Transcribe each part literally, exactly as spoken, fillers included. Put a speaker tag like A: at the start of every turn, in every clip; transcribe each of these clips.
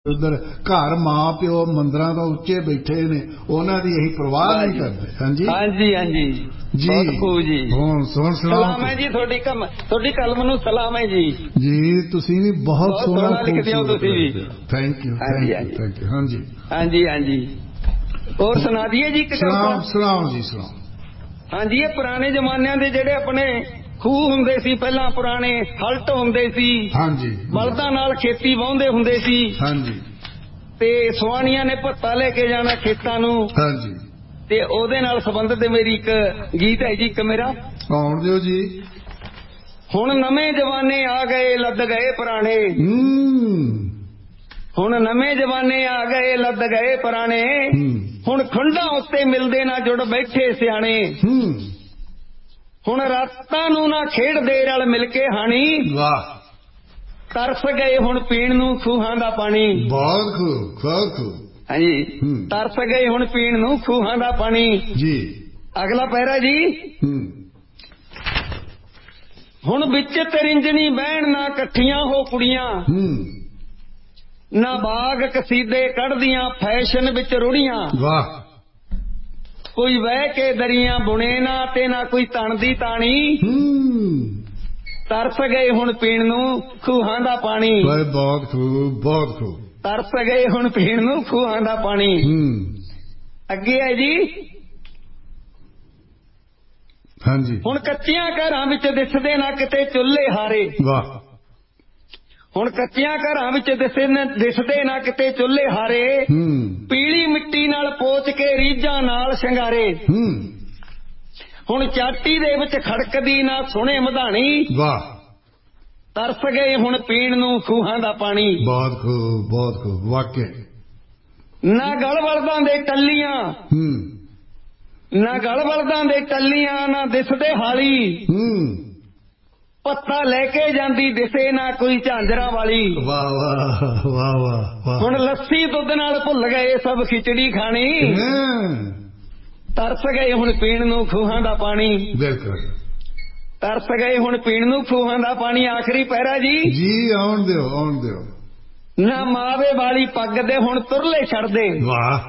A: उधर घर मां प्यो मंदिरां तो उच्चे बैठे ने उन्हां दी यही परवाह नहीं करते। हाँ जी
B: हाँ जी हाँ जी
A: जी
B: बहुत खूब जी।
A: हुण सुण
B: सलाम है जी थोड़ी कम थोड़ी कलम नूं सलाम है जी।
A: जी तुसीं भी बहुत सोहना
B: लिखदे हो तुसीं भी।
A: Thank you thank you thank you. हाँ जी
B: हाँ जी हाँ जी और सुना दिए जी।
A: सुनाओ सुनाओ जी सुनाओ।
B: हाँ जी ये पुराने जमानिਆਂ ਦੇ ਜਿਹੜੇ ਆਪਣੇ ਖੂਹ ਹੁੰਦੇ ਸੀ ਪਹਿਲਾਂ ਪੁਰਾਣੇ ਹਲਟ ਹੁੰਦੇ ਸੀ।
A: हाँ जी
B: ਬਲਦਾਂ ਨਾਲ ਖੇਤੀ ਵਾਹੁੰਦੇ ਹੁੰਦੇ ਸੀ।
A: हाँ जी
B: ਤੇ ਸਵਾਣੀਆਂ ਨੇ ਭੱਤਾ ਲੈ ਕੇ ਜਾਣਾ ਖੇਤਾਂ ਨੂੰ।
A: हाँ जी
B: ਤੇ ਉਹਦੇ ਨਾਲ ਸੰਬੰਧਿਤ ਮੇਰੀ ਇੱਕ ਗੀਤ ਹੈ ਜੀ ਇੱਕ ਮੇਰਾ
A: ਆਉਣ ਦਿਓ ਜੀ।
B: ਹੁਣ ਨਵੇਂ ਜਵਾਨੇ ਆ ਗਏ ਲੱਦ ਗਏ ਪੁਰਾਣੇ। ਹੁਣ ਨਵੇਂ ਜਵਾਨੇ ਆ ਗਏ ਲੱਦ ਗਏ ਪੁਰਾਣੇ। ਹੁਣ ਖੁੰਡਾਂ ਉੱਤੇ ਮਿਲਦੇ ਨਾ ਜੁੜ ਬੈਠੇ ਸਿਆਣੇ। ਹੁਣ ਰਾਤਾਂ ਨੂੰ ਨਾ ਖੇਡਦੇ ਰਲ ਮਿਲ ਕੇ ਹਾਣੀ।
A: ਵਾਹ
B: ਤਰਸ ਗਏ ਹੁਣ ਪੀਣ ਨੂੰ ਖੂਹਾਂ ਦਾ ਪਾਣੀ।
A: ਬਹੁਤ ਖੂਬ ਬਹੁਤ ਖੂਬ।
B: ਹਾਂਜੀ ਤਰਸ ਗਏ ਹੁਣ ਪੀਣ ਨੂੰ ਖੂਹਾਂ ਦਾ ਪਾਣੀ
A: ਜੀ। ਅਗਲਾ
B: ਪਹਿਰਾ ਜੀ। ਹੁਣ ਵਿੱਚ ਤਰਿੰਜਣੀ ਬਹਿਣ ਨਾ ਇਕੱਠੀਆਂ ਹੋ ਕੁੜੀਆਂ। ਨਾ ਬਾਗ ਕਸੀਦੇ ਕੱਢਦੀਆਂ ਫੈਸ਼ਨ ਵਿੱਚ ਰੁੜੀਆਂ।
A: ਵਾਹ
B: ਕੋਈ ਵਹਿ ਕੇ ਦਰੀਆਂ ਬੁਣੇ ਨਾ ਤੇ ਨਾ ਕੋਈ ਤਣ ਦੀ ਤਾਣੀ। ਤਰਸ ਗਏ ਹੁਣ ਪੀਣ ਨੂੰ ਖੂਹਾਂ ਦਾ ਪਾਣੀ।
A: ਬਹੁਤ ਖੂਬ ਬਹੁਤ ਖੂਬ।
B: ਤਰਸ ਗਏ ਹੁਣ ਪੀਣ ਨੂੰ ਖੂਹਾਂ ਦਾ ਪਾਣੀ। ਅੱਗੇ ਹੈ ਜੀ।
A: ਹਾਂਜੀ
B: ਹੁਣ ਕੱਚੀਆਂ ਘਰਾਂ ਵਿੱਚ ਦਿਸਦੇ ਨਾ ਕਿਤੇ ਚੁੱਲ੍ਹੇ ਹਾਰੇ।
A: ਵਾਹ
B: ਹੁਣ ਕੱਚੀਆਂ ਘਰਾਂ ਵਿੱਚ ਦਿਸਦੇ ਨਾ ਕਿਤੇ ਚੁੱਲ੍ਹੇ ਹਾਰੇ। ਪੀਲੀ ਮਿੱਟੀ ਨਾਲ ਪੋਚ ਕੇ ਰੀਝਾਂ ਨਾਲ ਸ਼ਿੰਗਾਰੇ। ਹੁਣ ਚਾਟੀ ਦੇ ਵਿੱਚ ਖੜਕਦੀ ਨਾ ਸੁਣੇ ਮਧਾਣੀ।
A: ਵਾਹ
B: ਤਰਸ ਗਏ ਹੁਣ ਪੀਣ ਨੂੰ ਖੂਹਾਂ ਦਾ ਪਾਣੀ।
A: ਬਹੁਤ ਖੂਬ ਬਹੁਤ ਖੂਬ ਵਾਕਿਆ।
B: ਨਾ ਗਲ ਬਲਦਾਂ ਦੇ ਟੱਲੀਆਂ ਨਾ ਗਲ ਬਲਦਾਂ ਦੇ ਟੱਲੀਆਂ ਨਾ ਦਿਸਦੇ ਹਾਲੀ। ਪੱਤਾ ਲੈ ਕੇ ਜਾਂਦੀ ਦਿਸੇ ਨਾ ਕੋਈ ਝਾਂਜਰਾਂ ਵਾਲੀ।
A: ਵਾਹ ਵਾਹ ਵਾਹ ਵਾਹ।
B: ਹੁਣ ਲੱਸੀ ਦੁੱਧ ਨਾਲ ਭੁੱਲ ਗਏ ਸਭ ਖਿਚੜੀ ਖਾਣੀ। ਤਰਸ ਗਏ ਹੁਣ ਪੀਣ ਨੂੰ ਖੂਹਾਂ ਦਾ ਪਾਣੀ।
A: ਬਿਲਕੁਲ
B: ਤਰਸ ਗਏ ਹੁਣ ਪੀਣ ਨੂੰ ਖੂਹਾਂ ਦਾ ਪਾਣੀ। ਆਖਰੀ ਪਹਿਰਾ ਜੀ।
A: ਜੀ ਆਉਣ ਦਿਓ ਆਉਣ ਦਿਓ।
B: ਨਾ ਮਾਵੇ ਵਾਲੀ ਪੱਗ ਦੇ ਹੁਣ ਤੁਰਲੇ ਛੱਡਦੇ।
A: ਵਾਹ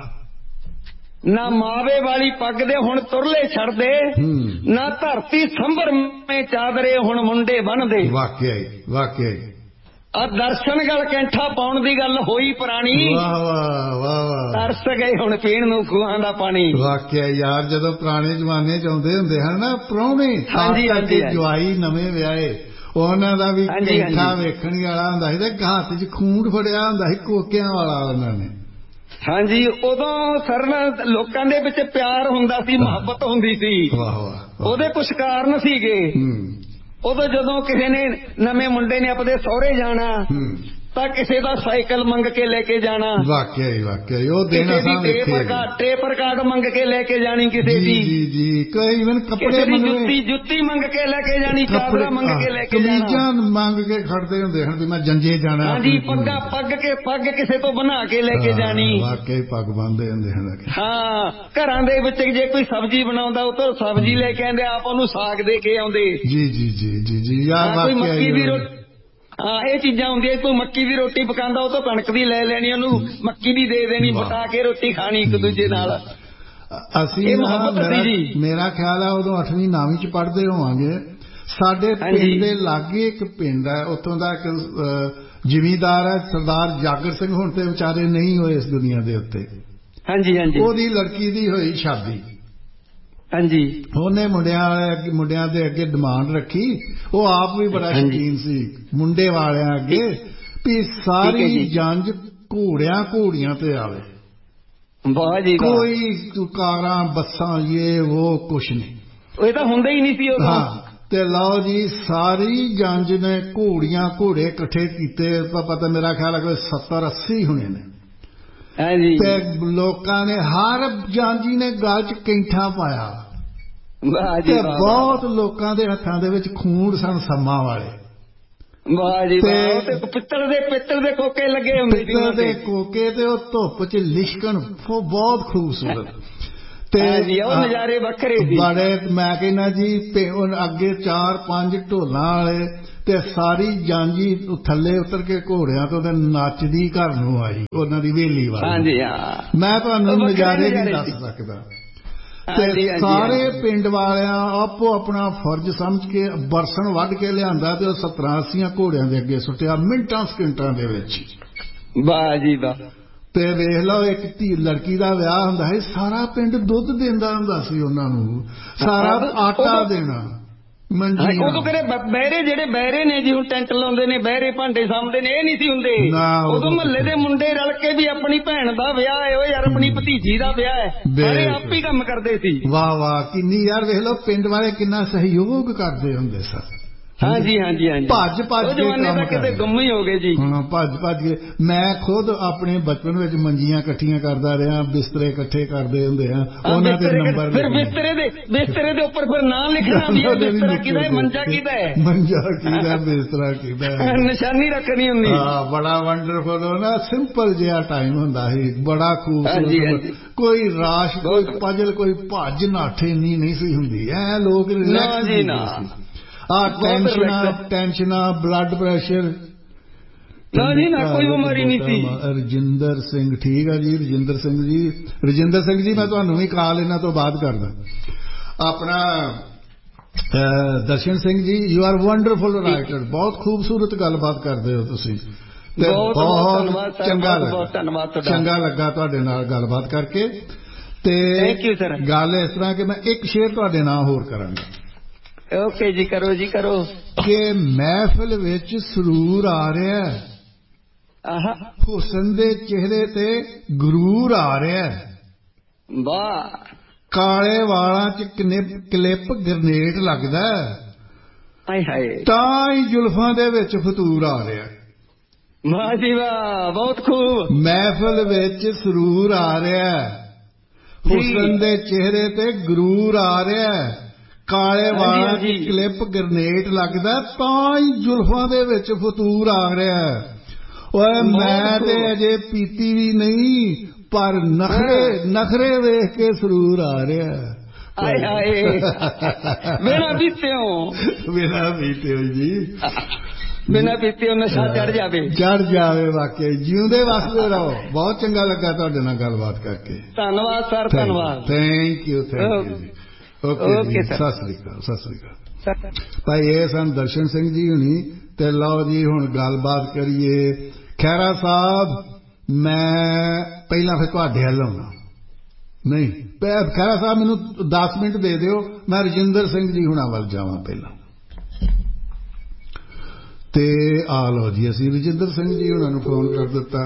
B: ਨਾ ਮਾਵੇ ਵਾਲੀ ਪੱਗ ਦੇ ਹੁਣ ਤੁਰਲੇ ਛੱਡਦੇ। ਨਾ ਧਰਤੀ ਸੰਭਰ ਮੇ ਚਾਦਰੇ ਹੁਣ ਮੁੰਡੇ ਬੰਨਦੇ।
A: ਵਾਕਿਆ ਵਾਕਿਆ।
B: ਆ ਦਰਸ਼ਨ ਗਲ ਕੈਂਠਾ ਪਾਉਣ ਦੀ ਗੱਲ ਹੋਈ ਪੁਰਾਣੀ।
A: ਵਾਹ ਵਾਹ ਵਾਹ ਵਾਹ।
B: ਤਰਸ ਗਏ ਹੁਣ ਪੀਣ ਨੂੰ ਖੂਹਾਂ ਦਾ ਪਾਣੀ।
A: ਵਾਕਿਆ ਯਾਰ ਜਦੋਂ ਪੁਰਾਣੇ ਜ਼ਮਾਨੇ ਚ ਆਉਂਦੇ ਹੁੰਦੇ ਹਨ ਨਾ ਪ੍ਰਾਹੁਣੇ
B: ਹਾਂਜੀ ਹਾਂਜੀ
A: ਜਵਾਈ ਨਵੇਂ ਵਿਆਹੇ ਉਹਨਾਂ ਦਾ ਵੀ ਕੈਂਠਾ ਵੇਖਣ ਵਾਲਾ ਹੁੰਦਾ ਸੀ ਤੇ ਹੱਥ ਚ ਖੂੰਡ ਫੜਿਆ ਹੁੰਦਾ ਸੀ ਕੋਕਿਆਂ ਵਾਲਾ ਉਹਨਾਂ ਨੇ। ਹਾਂਜੀ
B: ਉਦੋਂ ਸਰਨ ਲੋਕਾਂ ਦੇ ਵਿੱਚ ਪਿਆਰ ਹੁੰਦਾ ਸੀ ਮੁਹੱਬਤ ਹੁੰਦੀ ਸੀ।
A: ਵਾਹ ਵਾਹ।
B: ਉਹਦੇ ਕੁਛ ਕਾਰਨ ਸੀਗੇ। ਉਦੋਂ ਜਦੋਂ ਕਿਸੇ ਨੇ ਨਵੇਂ ਮੁੰਡੇ ਨੇ ਆਪਣੇ ਸਹੁਰੇ ਜਾਣਾ ਤਾਂ ਕਿਸੇ ਦਾ ਸਾਈਕਲ ਮੰਗ ਕੇ ਲੈ ਕੇ ਜਾਣਾ।
A: ਵਾਕਿਆ ਹੀ ਵਾਕਿਆ ਉਹ ਦੇਣਾ
B: ਕਿਸੇ ਦੀ ਟੇਪ ਰਿਕਾਰਡ ਮੰਗ ਕੇ ਲੈ ਕੇ ਜਾਣੀ ਕਿਸੇ ਦੀ।
A: ਜੀ ਜੀ ਕੋਈ ਇਵਨ ਕੱਪੜੇ
B: ਜੁੱਤੀ ਜੁੱਤੀ ਮੰਗ ਕੇ ਲੈ ਕੇ ਜਾਣੀ। ਚਾਦਰਾ ਮੰਗ ਕੇ ਲੈ ਕੇ ਜਾਣਾ।
A: ਕਮੀਜ਼ਾਂ ਮੰਗ ਕੇ ਖੜਦੇ ਹੁੰਦੇ ਹਨ ਵੀ ਮੈਂ ਜੰਜੇ ਜਾਣਾ।
B: ਹਾਂਜੀ ਪੱਗਾਂ ਪੱਗ ਕੇ ਪੱਗ ਕਿਸੇ ਤੋਂ ਬਣਾ ਕੇ ਲੈ ਕੇ ਜਾਣੀ।
A: ਵਾਕਿਆ ਹੀ ਪੱਗ ਬੰਨ੍ਹਦੇ ਹੁੰਦੇ ਹਨ।
B: ਹਾਂ ਘਰਾਂ ਦੇ ਵਿੱਚ ਜੇ ਕੋਈ ਸਬਜ਼ੀ ਬਣਾਉਂਦਾ ਉਹ ਤੋਂ ਸਬਜ਼ੀ ਲੈ ਕੇ ਆਉਂਦੇ ਆਪ ਉਹਨੂੰ ਸਾਗ ਦੇ ਕੇ ਆਉਂਦੇ।
A: ਜੀ ਜੀ ਜੀ ਜੀ ਜੀ ਯਾਰ
B: ਕੋਈ ਮੱਕੀ ਦੀ ਰੋਟੀ। ਹਾਂ ਇਹ ਚੀਜ਼ਾਂ ਹੁੰਦੀਆਂ। ਕੋਈ ਮੱਕੀ ਦੀ ਰੋਟੀ ਪਕਾਉਂਦਾ ਉਹ ਤੋਂ ਕਣਕ ਦੀ ਲੈ ਲੈਣੀ ਉਹਨੂੰ ਮੱਕੀ ਦੀ ਦੇ ਦੇਣੀ ਪਕਾ ਕੇ ਰੋਟੀ ਖਾਣੀ ਇੱਕ ਦੂਜੇ ਨਾਲ।
A: ਅਸੀਂ ਮੇਰਾ ਖਿਆਲ ਹੈ ਉਦੋਂ ਅੱਠਵੀਂ ਨੌਵੀਂ ਚ ਪੜ੍ਹਦੇ ਹੋਵਾਂਗੇ। ਸਾਡੇ ਪਿੰਡ ਦੇ ਲਾਗੇ ਇੱਕ ਪਿੰਡ ਹੈ ਉੱਥੋਂ ਦਾ ਇੱਕ ਜ਼ਿਮੀਂਦਾਰ ਹੈ ਸਰਦਾਰ ਜਾਗਰ ਸਿੰਘ। ਹੁਣ ਤੇ ਵਿਚਾਰੇ ਨਹੀਂ ਹੋਏ ਇਸ ਦੁਨੀਆ ਦੇ ਉੱਤੇ।
B: ਹਾਂਜੀ ਹਾਂਜੀ
A: ਉਹਦੀ ਲੜਕੀ ਦੀ ਹੋਈ ਸ਼ਾਦੀ। ਹਾਂਜੀ ਉਹਨੇ ਮੁੰਡਿਆਂ ਵਾਲੇ ਮੁੰਡਿਆਂ ਦੇ ਅੱਗੇ ਡਿਮਾਂਡ ਰੱਖੀ। ਉਹ ਆਪ ਵੀ ਬੜਾ ਸ਼ੌਕੀਨ ਸੀ ਮੁੰਡੇ ਵਾਲਿਆਂ ਅੱਗੇ ਵੀ ਸਾਰੀ ਜੰਝ ਘੋੜਿਆਂ ਘੋੜੀਆਂ ਤੇ ਆਵੇ।
B: ਵਾਹ ਜੀ
A: ਕੋਈ ਕਾਰਾਂ ਬੱਸਾਂ ਇਹ ਉਹ ਕੁਛ ਨਹੀਂ।
B: ਇਹ ਤਾਂ ਹੁੰਦਾ ਹੀ ਨਹੀਂ ਸੀ ਉਦੋਂ।
A: ਹਾਂ ਤੇ ਲਓ ਜੀ ਸਾਰੀ ਜੰਝ ਨੇ ਘੋੜੀਆਂ ਘੋੜੇ ਇਕੱਠੇ ਕੀਤੇ। ਪਤਾ ਮੇਰਾ ਖਿਆਲ ਹੈ ਕੋਈ ਸੱਤਰ ਅੱਸੀ ਹੋਣੇ ਨੇ। ਤੇ ਲੋਕਾਂ ਨੇ ਹਰ ਜਾਂਜੀ ਨੇ ਗਲ ਚ ਕੈਂਠਾ ਪਾਇਆ। ਤੇ ਬਹੁਤ ਲੋਕਾਂ ਦੇ ਹੱਥਾਂ ਦੇ ਵਿੱਚ ਖੂੰਡ ਸਨ ਸੰਮਾਂ ਵਾਲੇ। ਵਾਹ ਜੀ ਵਾਹ।
B: ਪਿੱਤਲ ਦੇ ਪਿੱਤਲ ਦੇ ਕੋਕੇ ਲੱਗੇ ਹੁੰਦੇ ਸੀ।
A: ਪਿੱਤਲ ਦੇ ਕੋਕੇ ਤੇ ਉਹ ਧੁੱਪ ਚ ਲਿਸ਼ਕਣ ਬਹੁਤ ਖੂਬਸੂਰਤ। ਤੇ ਉਹ ਨਜ਼ਾਰੇ ਵੱਖਰੇ ਸੀ ਬੜੇ। ਮੈਂ ਕਹਿੰਦਾ ਜੀ ਅੱਗੇ ਚਾਰ ਪੰਜ ਢੋਲਾਂ ਵਾਲੇ ਤੇ ਸਾਰੀ ਜਾਂਜੀ ਥੱਲੇ ਉਤਰ ਕੇ ਘੋੜਿਆਂ ਤੋਂ ਤੇ ਨੱਚਦੀ ਘਰ ਨੂੰ ਆਈ ਉਹਨਾਂ ਦੀ ਵੇਲੀ ਵਾਲੀ। ਮੈਂ ਤੁਹਾਨੂੰ ਨਜ਼ਾਰੇ ਨਹੀਂ ਦੱਸ ਸਕਦਾ। ਤੇ ਸਾਰੇ ਪਿੰਡ ਵਾਲਿਆਂ ਆਪੋ ਆਪਣਾ ਫਰਜ਼ ਸਮਝ ਕੇ ਬਰਸਨ ਵੱਢ ਕੇ ਲਿਆਂਦਾ ਤੇ ਉਹ ਸੱਤਰਾਂ ਅੱਸੀਆਂ ਘੋੜਿਆਂ ਦੇ ਅੱਗੇ ਸੁੱਟਿਆ ਮਿੰਟਾਂ ਸਕਿੰਟਾਂ ਦੇ ਵਿੱਚ।
B: ਵਾਹ ਜੀ ਵਾਹ।
A: ਤੇ ਵੇਖ ਲਓ ਇੱਕ ਧੀ ਲੜਕੀ ਦਾ ਵਿਆਹ ਹੁੰਦਾ ਹੈ, ਸਾਰਾ ਪਿੰਡ ਦੁੱਧ ਦਿੰਦਾ ਹੁੰਦਾ ਸੀ ਉਹਨਾਂ ਨੂੰ, ਸਾਰਾ ਆਟਾ ਦੇਣਾ।
B: ਉਦੋਂ ਕਿਹੜੇ ਬਹਿਰੇ ਜਿਹੜੇ ਬਹਿਰੇ ਨੇ ਜੀ ਹੁਣ ਟੈਂਟ ਲਾਉਂਦੇ ਨੇ, ਬਹਿਰੇ ਭਾਂਡੇ ਸਾਂਭਦੇ ਨੇ, ਇਹ ਨਹੀਂ ਸੀ ਹੁੰਦੇ। ਉਦੋਂ ਮਹੱਲੇ ਦੇ ਮੁੰਡੇ ਰਲ ਕੇ ਵੀ ਆਪਣੀ ਭੈਣ ਦਾ ਵਿਆਹ ਹੈ, ਉਹ ਯਾਰ ਆਪਣੀ ਭਤੀਜੀ ਦਾ ਵਿਆਹ ਹੈ, ਸਾਰੇ ਆਪ ਹੀ ਕੰਮ ਕਰਦੇ ਸੀ। ਵਾਹ ਵਾਹ, ਕਿੰਨੀ ਯਾਰ ਵੇਖ ਲਓ ਪਿੰਡ ਵਾਲੇ ਕਿੰਨਾ ਸਹਿਯੋਗ ਕਰਦੇ ਹੁੰਦੇ ਸਨ। ਹਾਂਜੀ ਹਾਂਜੀ ਹਾਂਜੀ, ਭੱਜ ਭੱਜ ਕੇ ਕੰਮ ਕਰਦੇ, ਗੁੰਮ ਹੀ ਹੋ ਗਏ ਜੀ। ਹਾਂ, ਭੱਜ ਭੱਜ ਕੇ। ਮੈਂ ਖੁਦ ਆਪਣੇ ਬਚਪਨ ਵਿੱਚ ਮੰਜੀਆਂ ਇਕੱਠੀਆਂ ਕਰਦਾ ਰਿਹਾ, ਬਿਸਤਰੇ ਇਕੱਠੇ ਕਰਦੇ ਹੁੰਦੇ ਆ, ਉਹਨਾਂ ਦੇ ਨੰਬਰ ਫਿਰ ਬਿਸਤਰੇ ਦੇ ਬਿਸਤਰੇ ਦੇ ਉੱਪਰ ਫਿਰ ਨਾਂ ਲਿਖਣਾ ਵੀ ਬਿਸਤਰਾ ਕਿਹਦਾ, ਮੰਜਾ ਕਿਹਦਾ ਹੈ, ਮੰਜਾ ਕਿਹਦਾ, ਬਿਸਤਰਾ ਕਿਹਦਾ, ਨਿਸ਼ਾਨੀ ਰੱਖਣੀ ਹੁੰਦੀ। ਹਾਂ, ਬੜਾ ਵੰਡਰਫੁਲ ਨਾ, ਸਿੰਪਲ ਜਿਹਾ ਟਾਈਮ ਹੁੰਦਾ ਸੀ, ਬੜਾ ਖੂਬਸੂਰਤ। ਕੋਈ ਰਾਸ਼, ਕੋਈ ਪਜਲ, ਕੋਈ ਭੱਜ ਨਾਠੇ ਨਹੀਂ ਸੀ ਹੁੰਦੀ। ਐ ਲੋਕ ਰਿਲੈਕਸ ਜੀ ਨਾ, ਆ ਟੈਨਸ਼ਨਾਂ ਟੈਨਸ਼ਨਾਂ ਬਲੱਡ ਪ੍ਰੈਸ਼ਰ ਨਾ ਜੀ ਨਾ, ਕੋਈ ਬਿਮਾਰੀ ਨਹੀਂ ਸੀ। ਰਜਿੰਦਰ ਸਿੰਘ, ਠੀਕ ਆ ਜੀ, ਰਜਿੰਦਰ ਸਿੰਘ ਜੀ, ਰਜਿੰਦਰ ਸਿੰਘ ਜੀ ਮੈਂ ਤੁਹਾਨੂੰ ਵੀ ਕਾਲ ਇਹਨਾਂ ਤੋਂ ਬਾਅਦ ਕਰਦਾ। ਆਪਣਾ Darshan Singh ji, you are wonderful writer, ਬਹੁਤ ਖੂਬਸੂਰਤ ਗੱਲਬਾਤ ਕਰਦੇ ਹੋ ਤੁਸੀਂ, ਤੇ ਬਹੁਤ ਚੰਗਾ ਲੱਗਾ, ਚੰਗਾ ਲੱਗਾ ਤੁਹਾਡੇ ਨਾਲ ਗੱਲਬਾਤ ਕਰਕੇ। ਤੇ ਗੱਲ ਇਸ ਤਰ੍ਹਾਂ ਕਿ ਮੈਂ ਇੱਕ ਸ਼ੇਰ ਤੁਹਾਡੇ ਨਾਲ ਹੋਰ ਕਰਾਂਗਾ। ਓਕੇ ਜੀ, ਕਰੋ ਜੀ ਕਰੋ। ਕਿ ਮਹਿਫਿਲ ਵਿੱਚ ਸਰੂਰ ਆ ਰਿਹਾ, ਹੁਸਨ ਦੇ ਚਿਹਰੇ ਤੇ ਗਰੂਰ ਆ ਰਿਹਾ, ਵਾਹ, ਕਾਲੇ ਵਾਲਾਂ ਚ ਕਲਿੱਪ ਗਰਨੇਟ ਲੱਗਦਾ, ਹਾਏ ਹਾਏ, ਤਾਂ ਹੀ ਜ਼ੁਲਫਾਂ ਦੇ ਵਿੱਚ ਫਤੂਰ ਆ ਰਿਹਾ। ਵਾਹ ਜੀ ਵਾਹ, ਬਹੁਤ ਖੂਬ। ਮਹਿਫਿਲ ਵਿੱਚ ਸਰੂਰ ਆ ਰਿਹਾ, ਹੁਸਨ ਦੇ ਚਿਹਰੇ ਤੇ ਗਰੂਰ ਆ ਰਿਹਾ, ਕਾਲੇ ਵਾਲਾਂ ਦੀ ਕਲਿੱਪ ਗਰਨੇਟ ਲੱਗਦਾ, ਤਾਂ ਹੀ ਜ਼ੁਲਫਾਂ ਦੇ ਵਿੱਚ ਫਤੂਰ ਆ ਰਿਹਾ। ਓਏ ਮੈਂ ਤੇ ਅਜੇ ਪੀਤੀ ਵੀ ਨਹੀਂ, ਪਰ ਨਖਰੇ ਨਖਰੇ ਵੇਖ ਕੇ ਸਰੂਰ ਆ ਰਿਹਾ। ਹਾਏ ਹਾਏ, ਬਿਨਾਂ ਪੀਤਿਓ, ਬਿਨਾਂ ਪੀਤਿਓ ਜੀ, ਬਿਨਾਂ ਪੀਤਿਓ ਨਸ਼ਾ ਚੜ ਜਾਵੇ, ਚੜ ਜਾਵੇ। ਵਾਕਈ ਜਿਉਂਦੇ ਵਸਦੇ ਰਹੋ। ਬਹੁਤ ਚੰਗਾ ਲੱਗਾ ਤੁਹਾਡੇ ਨਾਲ ਗੱਲਬਾਤ ਕਰਕੇ। ਧੰਨਵਾਦ ਸਰ, ਧੰਨਵਾਦ, ਥੈਂਕ ਯੂ, ਥੈਂਕ ਯੂ ਜੀ। ਓਕੇ, ਸਤਿ ਸ੍ਰੀ ਅਕਾਲ, ਸਤਿ ਸ੍ਰੀ ਅਕਾਲ ਭਾਈ। ਇਹ ਸਨ ਦਰਸ਼ਨ ਸਿੰਘ ਜੀ ਹੁਣੀ। ਤੇ ਲਓ ਜੀ ਹੁਣ ਗੱਲਬਾਤ ਕਰੀਏ। ਖਹਿਰਾ ਸਾਹਿਬ, ਮੈਂ ਪਹਿਲਾਂ ਫਿਰ ਤੁਹਾਡੇ ਵੱਲ ਆਉਣਾ, ਨਹੀਂ ਖਹਿਰਾ ਸਾਹਿਬ ਮੈਨੂੰ ਦਸ ਮਿੰਟ ਦੇ ਦਿਓ, ਮੈਂ ਰਜਿੰਦਰ ਸਿੰਘ ਜੀ ਹੁਣਾਂ ਵੱਲ ਜਾਵਾਂ ਪਹਿਲਾਂ। ਤੇ ਆ ਲਓ ਜੀ, ਅਸੀਂ ਰਜਿੰਦਰ ਸਿੰਘ ਜੀ ਹੁਣਾਂ ਨੂੰ ਫੋਨ ਕਰ ਦਿੱਤਾ।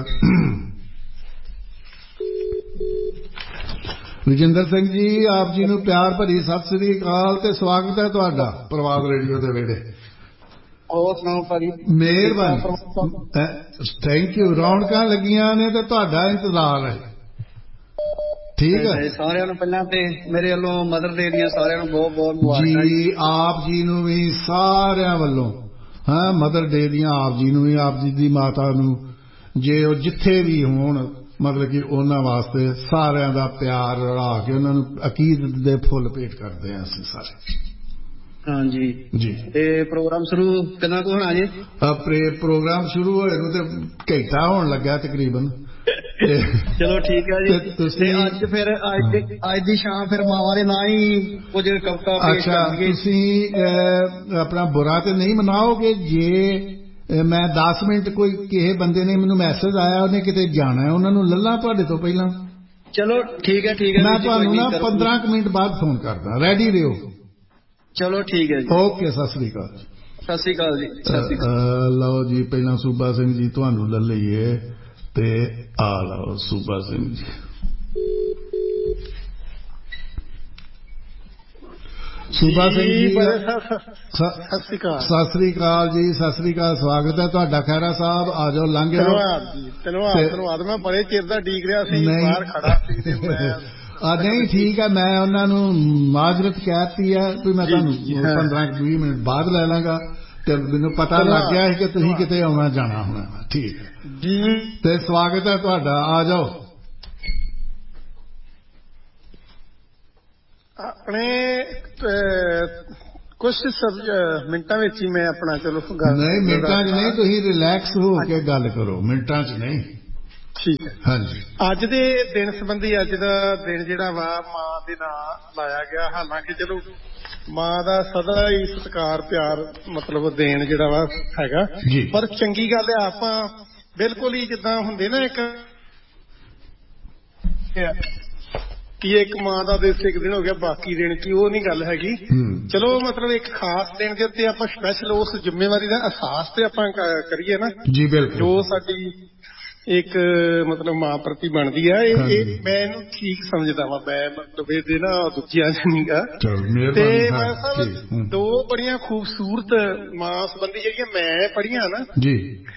B: ਰਜਿੰਦਰ ਸਿੰਘ ਜੀ, ਆਪ ਜੀ ਨੂੰ ਪਿਆਰ ਭਰੀ ਸਤਿ ਸ੍ਰੀ ਅਕਾਲ ਤੇ ਸਵਾਗਤ ਹੈ ਤੁਹਾਡਾ ਪ੍ਰਵਾਦ ਰੇਡੀਓ ਦੇ ਵਿਹੜੇ। ਹੋਰ ਸੁਣਾਓ ਭਾਜੀ? ਮਿਹਰਬਾਨੀ, ਥੈਂਕ ਯੂ। ਰੌਣਕਾਂ ਲੱਗੀਆਂ ਨੇ ਤੇ ਤੁਹਾਡਾ ਇੰਤਜ਼ਾਰ ਹੈ। ਠੀਕ ਹੈ, ਸਾਰਿਆਂ ਨੂੰ ਪਹਿਲਾਂ ਤੇ ਮੇਰੇ ਵੱਲੋਂ ਮਦਰ ਡੇ ਦੀਆਂ ਸਾਰਿਆਂ ਨੂੰ ਬਹੁਤ ਬਹੁਤ ਮੁਬਾਰਕਾਂ ਜੀ। ਆਪ ਜੀ ਨੂੰ ਵੀ ਸਾਰਿਆਂ ਵੱਲੋਂ, ਹਾਂ, ਮਦਰ ਡੇ ਦੀਆਂ ਆਪ ਜੀ ਨੂੰ ਵੀ, ਆਪ ਜੀ ਦੀ ਮਾਤਾ ਨੂੰ, ਜੇ ਉਹ ਜਿੱਥੇ ਵੀ ਹੋਣ, ਮਤਲਬ ਕਿ ਉਹਨਾਂ ਵਾਸਤੇ ਸਾਰਿਆਂ ਦਾ ਪਿਆਰ ਰਲਾ ਕੇ ਉਹਨਾਂ ਨੂੰ ਅਕੀਦਤ ਦੇ ਫੁੱਲ ਭੇਟ ਕਰਦੇ ਹਾਂ ਅਸੀਂ ਸਾਰੇ। ਹਾਂਜੀ ਜੀ। ਤੇ ਪ੍ਰੋਗਰਾਮ ਸ਼ੁਰੂ ਕਿੰਨਾ ਕੁ ਹੋਣਾ ਜੀ? ਪ੍ਰੋਗਰਾਮ ਸ਼ੁਰੂ ਹੋਏ ਨੂੰ ਤੇ ਘੰਟਾ ਹੋਣ ਲੱਗਾ ਤਕਰੀਬਨ। ਚਲੋ ਠੀਕ ਹੈ ਜੀ। ਤੁਸੀਂ ਅੱਜ ਫਿਰ ਅੱਜ ਦੀ ਸ਼ਾਮ ਫਿਰ ਮਾਵਾਂ ਦੇ ਨਾਂ ਹੀ ਕੁਝ ਕਵਿਤਾ ਪੇਸ਼ ਕਰਨਗੇ। ਤੁਸੀਂ ਆਪਣਾ ਬੁਰਾ ਤੇ ਨਹੀਂ ਮਨਾਓਗੇ ਜੇ ਮੈਂ ਦਸ ਮਿੰਟ, ਕੋਈ ਕਿਸੇ ਬੰਦੇ ਨੇ ਮੈਨੂੰ ਮੈਸੇਜ ਆਇਆ, ਉਹਨੇ ਕਿਤੇ ਜਾਣਾ, ਉਹਨਾਂ ਨੂੰ ਲੱਲਾ ਤੁਹਾਡੇ ਤੋਂ ਪਹਿਲਾਂ? ਚਲੋ ਠੀਕ ਹੈ, ਠੀਕ ਹੈ। ਮੈਂ ਤੁਹਾਨੂੰ ਨਾ ਪੰਦਰਾਂ ਕੁ ਮਿੰਟ ਬਾਅਦ ਫੋਨ ਕਰਦਾ, ਰੈਡੀ ਰਹੋ। ਚਲੋ ਠੀਕ ਹੈ ਜੀ, ਓਕੇ, ਸਤਿ ਸ੍ਰੀ ਅਕਾਲ। ਸਤਿ ਸ੍ਰੀ ਅਕਾਲ ਜੀ। ਲਓ ਜੀ, ਪਹਿਲਾਂ ਸੂਬਾ ਸਿੰਘ ਜੀ ਤੁਹਾਨੂੰ ਲੈ ਲਈਏ ਤੇ ਆ ਲਓ ਸੂਬਾ ਸਿੰਘ ਜੀ। ਸੂਬਾ ਸਿੰਘ ਜੀ, ਸਤਿ ਸ੍ਰੀ ਅਕਾਲ। ਸਤਿ ਸ੍ਰੀ ਅਕਾਲ ਜੀ, ਸਤਿ ਸ੍ਰੀ ਅਕਾਲ, ਸਵਾਗਤ ਹੈ ਤੁਹਾਡਾ। ਖਹਿਰਾ ਸਾਹਿਬ ਆ ਜਾਓ, ਲੰਘ ਜਾਓ। ਧੰਨਵਾਦ ਜੀ, ਧੰਨਵਾਦ ਧੰਨਵਾਦ। ਮੈਂ ਬੜੇ ਚਿਰ ਦਾ ਡੀਕ ਰਿਹਾ ਸੀ, ਬਾਹਰ ਖੜਾ ਸੀ। ਆ ਨਹੀਂ, ਠੀਕ ਹੈ, ਮੈਂ ਉਹਨਾਂ ਨੂੰ ਮਾਜ਼ਰਤ ਕਹਿਤੀ ਹੈ ਵੀ ਮੈਂ ਤੁਹਾਨੂੰ ਪੰਦਰਾਂ ਵੀਹ ਮਿੰਟ ਬਾਅਦ ਲੈ ਲਾਂਗਾ, ਤੇ ਮੈਨੂੰ ਪਤਾ ਲੱਗ ਗਿਆ ਕਿ ਤੁਸੀਂ ਕਿਤੇ ਆਉਣਾ ਜਾਣਾ ਹੋਣਾ। ਠੀਕ ਹੈ ਜੀ, ਤੇ ਸਵਾਗਤ ਹੈ ਤੁਹਾਡਾ, ਆ ਜਾਓ।
C: ਆਪਣੇ ਕੁਛ ਮਿੰਟਾਂ ਵਿੱਚ ਹੀ ਮੈਂ ਆਪਣਾ ਚਲੋ
A: ਨਹੀਂ ਮਿੰਟਾਂ 'ਚ ਨਹੀਂ, ਤੁਸੀਂ ਰਿਲੈਕਸ ਹੋ ਕੇ ਗੱਲ ਕਰੋ, ਮਿੰਟਾਂ 'ਚ ਨਹੀਂ।
C: ਠੀਕ ਹੈ।
A: ਹਾਂਜੀ।
C: ਅੱਜ ਦੇ ਦਿਨ ਸੰਬੰਧੀ ਅੱਜ ਦਾ ਦਿਨ ਜਿਹੜਾ ਵਾ ਮਾਂ ਦੇ ਨਾਂ ਲਾਇਆ ਗਿਆ। ਹਾਲਾਂਕਿ ਚਲੋ ਮਾਂ ਦਾ ਸਦਾ ਹੀ ਸਤਿਕਾਰ ਪਿਆਰ ਮਤਲਬ ਦੇਣ ਜਿਹੜਾ ਵਾ ਹੈਗਾ, ਪਰ ਚੰਗੀ ਗੱਲ ਹੈ ਆਪਾਂ ਬਿਲਕੁਲ ਹੀ ਜਿੱਦਾਂ ਹੁੰਦੇ ਨਾ ਇੱਕ ਕਿ ਇੱਕ ਮਾਂ ਦਾ ਦਿਵਸ ਇੱਕ ਦਿਨ ਹੋ ਗਿਆ ਬਾਕੀ ਦਿਨ ਕੀ, ਉਹ ਨਹੀਂ ਗੱਲ ਹੈਗੀ। ਚਲੋ ਮਤਲਬ ਇੱਕ ਖਾਸ ਦਿਨ ਦੇ ਉੱਤੇ ਆਪਾਂ ਸਪੈਸ਼ਲ ਉਸ ਜ਼ਿੰਮੇਵਾਰੀ ਦਾ ਅਹਿਸਾਸ ਤੇ ਆਪਾਂ ਕਰੀਏ ਨਾ ਜੀ, ਬਿਲਕੁਲ ਜੋ ਸਾਡੀ ਇੱਕ ਮਤਲਬ ਮਾਂ ਪ੍ਰਤੀ ਬਣਦੀ ਆ, ਇਹ ਇਹ ਮੈਂ ਇਹਨੂੰ ਠੀਕ ਸਮਝਦਾ ਵਾ। ਮੈਂ ਮਤਲਬ ਇਹਦੇ ਨਾ ਦੂਜਿਆਂ ਚ ਨਹੀਂ ਗਾ। ਤੇ ਮੈਂ ਸਾਹਿਬ ਦੋ ਬੜੀਆਂ ਖੂਬਸੂਰਤ ਮਾਂ ਸੰਬੰਧੀ ਜਿਹੜੀਆਂ ਮੈਂ ਪੜ੍ਹੀਆਂ ਨਾ ਜੀ,